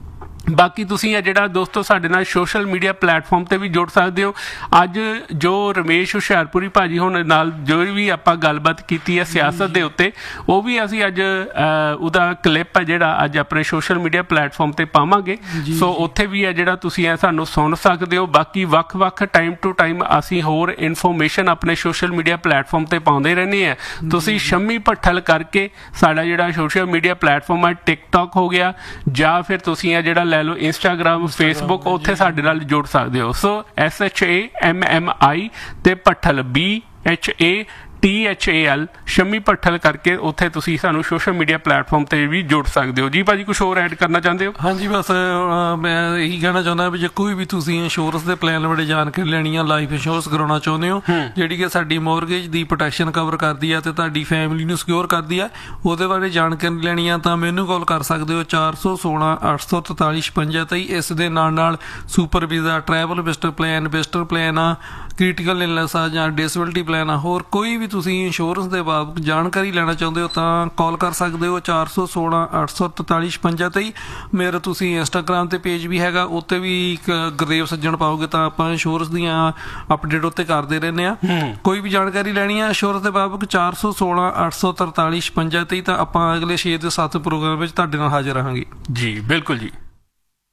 ਬਾਕੀ ਤੁਸੀਂ ਆ ਜਿਹੜਾ ਦੋਸਤੋ ਸਾਡੇ ਨਾਲ ਸੋਸ਼ਲ ਮੀਡੀਆ ਪਲੇਟਫਾਰਮ ਤੇ ਵੀ ਜੁੜ ਸਕਦੇ ਹੋ। ਅੱਜ ਜੋ ਰਮੇਸ਼ ਹੁਸ਼ਿਆਰਪੁਰੀ ਭਾਜੀ ਹੁਣ ਨਾਲ ਜੋ ਵੀ ਆਪਾਂ ਗੱਲਬਾਤ ਕੀਤੀ ਹੈ ਸਿਆਸਤ ਦੇ ਉੱਤੇ, ਉਹ ਵੀ ਅਸੀਂ ਅੱਜ ਉਹਦਾ ਕਲਿੱਪ ਹੈ ਜਿਹੜਾ ਅੱਜ ਆਪਣੇ ਸੋਸ਼ਲ ਮੀਡੀਆ ਪਲੇਟਫਾਰਮ ਤੇ ਪਾਵਾਂਗੇ। ਸੋ ਉੱਥੇ ਵੀ ਹੈ ਜਿਹੜਾ ਤੁਸੀਂ ਇਹ ਸਾਨੂੰ ਸੁਣ ਸਕਦੇ ਹੋ। ਬਾਕੀ ਵੱਖ-ਵੱਖ ਟਾਈਮ ਟੂ ਟਾਈਮ ਅਸੀਂ ਹੋਰ ਇਨਫੋਰਮੇਸ਼ਨ ਆਪਣੇ ਸੋਸ਼ਲ ਮੀਡੀਆ ਪਲੇਟਫਾਰਮ ਤੇ ਪਾਉਂਦੇ ਰਹਿੰਦੇ ਆ। ਤੁਸੀਂ ਸ਼ੰਮੀ ਭੱਠਲ ਕਰਕੇ ਸਾਡਾ ਜਿਹੜਾ ਸੋਸ਼ਲ ਮੀਡੀਆ ਪਲੇਟਫਾਰਮ ਹੈ ਟਿਕਟੌਕ ਹੋ ਗਿਆ ਜਾਂ ਫਿਰ ਤੁਸੀਂ ਆ ਜਿਹੜਾ ਲੈ ਲਓ ਇੰਸਟਾਗ੍ਰਾਮ, ਫੇਸਬੁੱਕ, ਉੱਥੇ ਸਾਡੇ ਨਾਲ ਜੁੜ ਸਕਦੇ ਹੋ। So as H A M M I ਤੇ Bhattal B H A T H A L Shammi Bhattal ਕਰਕੇ ਉੱਥੇ ਤੁਸੀਂ ਸਾਨੂੰ ਸੋਸ਼ਲ ਮੀਡੀਆ ਪਲੇਟਫਾਰਮ ਤੇ ਵੀ ਜੁੜ ਸਕਦੇ ਹੋ। ਜੀ ਭਾਜੀ ਕੁਛ ਹੋਰ ਐਡ ਕਰਨਾ ਚਾਹੁੰਦੇ ਹੋ? ਹਾਂਜੀ ਬਸ ਮੈਂ ਇਹੀ ਕਹਿਣਾ ਚਾਹੁੰਦਾ ਵੀ ਜੇ ਕੋਈ ਵੀ ਤੁਸੀਂ ਇੰਸ਼ੋਰੈਂਸ ਦੇ ਪਲਾਨ ਬਾਰੇ ਜਾਣਕਾਰੀ ਲੈਣੀ ਆ, ਲਾਈਫ ਇੰਸ਼ੋਰੈਂਸ ਕਰਾਉਣਾ ਚਾਹੁੰਦੇ ਹੋ ਜਿਹੜੀ ਕਿ ਸਾਡੀ ਮੋਰਗੇਜ ਦੀ ਪ੍ਰੋਟੈਕਸ਼ਨ ਕਵਰ ਕਰਦੀ ਆ ਤੇ ਤੁਹਾਡੀ ਫੈਮਿਲੀ ਨੂੰ ਸਿਕਿਉਰ ਕਰਦੀ ਆ, ਉਹਦੇ ਬਾਰੇ ਜਾਣਕਾਰੀ ਲੈਣੀ ਆ ਤਾਂ ਮੈਨੂੰ ਕਾਲ ਕਰ ਸਕਦੇ ਹੋ ਚਾਰ ਸੌ ਸੋਲਾਂ ਅੱਠ ਸੌ ਤਰਤਾਲੀ ਛਪੰਜਾ ਤੇਈ। ਇਸ ਦੇ ਨਾਲ ਨਾਲ super visa, travel visitor plan, visitor plan ਆ, ਕ੍ਰਿਟੀਕਲ ਇਲਨੈਸ ਆ ਜਾਂ ਡਿਸੇਬਿਲਟੀ ਪਲਾਨ ਆ, ਹੋਰ ਕੋਈ ਵੀ ਤੁਸੀਂ ਇੰਸ਼ੋਰੈਂਸ ਦੇ ਬਾਬਤ ਜਾਣਕਾਰੀ ਲੈਣਾ ਚਾਹੁੰਦੇ ਹੋ ਤਾਂ ਕਾਲ ਕਰ ਸਕਦੇ ਹੋ ਚਾਰ ਸੌ ਸੋਲਾਂ ਅੱਠ ਸੌ ਤਰਤਾਲੀ ਛਪੰਜਾ ਤੇਈ। ਮੇਰਾ ਤੁਸੀਂ ਇੰਸਟਾਗ੍ਰਾਮ ਤੇ ਪੇਜ ਵੀ ਹੈਗਾ, ਉੱਤੇ ਵੀ ਇੱਕ ਗੁਰਦੇਵ ਸੱਜਣ ਪਾਓਗੇ ਤਾਂ ਆਪਾਂ ਇੰਸ਼ੋਰੈਂਸ ਦੀਆਂ ਅਪਡੇਟ ਉੱਤੇ ਕਰਦੇ ਰਹਿੰਦੇ ਆ। ਕੋਈ ਵੀ ਜਾਣਕਾਰੀ ਲੈਣੀ ਆ ਇੰਸ਼ੋਰੈਂਸ ਦੇ ਬਾਬਤ ਚਾਰ ਸੌ ਸੋਲਾਂ ਅੱਠ ਸੌ ਤਰਤਾਲੀ ਛਪੰਜਾ ਤੇਈ ਤਾਂ ਆਪਾਂ ਅਗਲੇ ਛੇ ਤੋਂ ਸੱਤ ਪ੍ਰੋਗਰਾਮ ਵਿੱਚ ਤੁਹਾਡੇ ਨਾਲ ਹਾਜ਼ਰ ਰਹਾਂਗੇ। ਜੀ ਬਿਲਕੁਲ ਜੀ।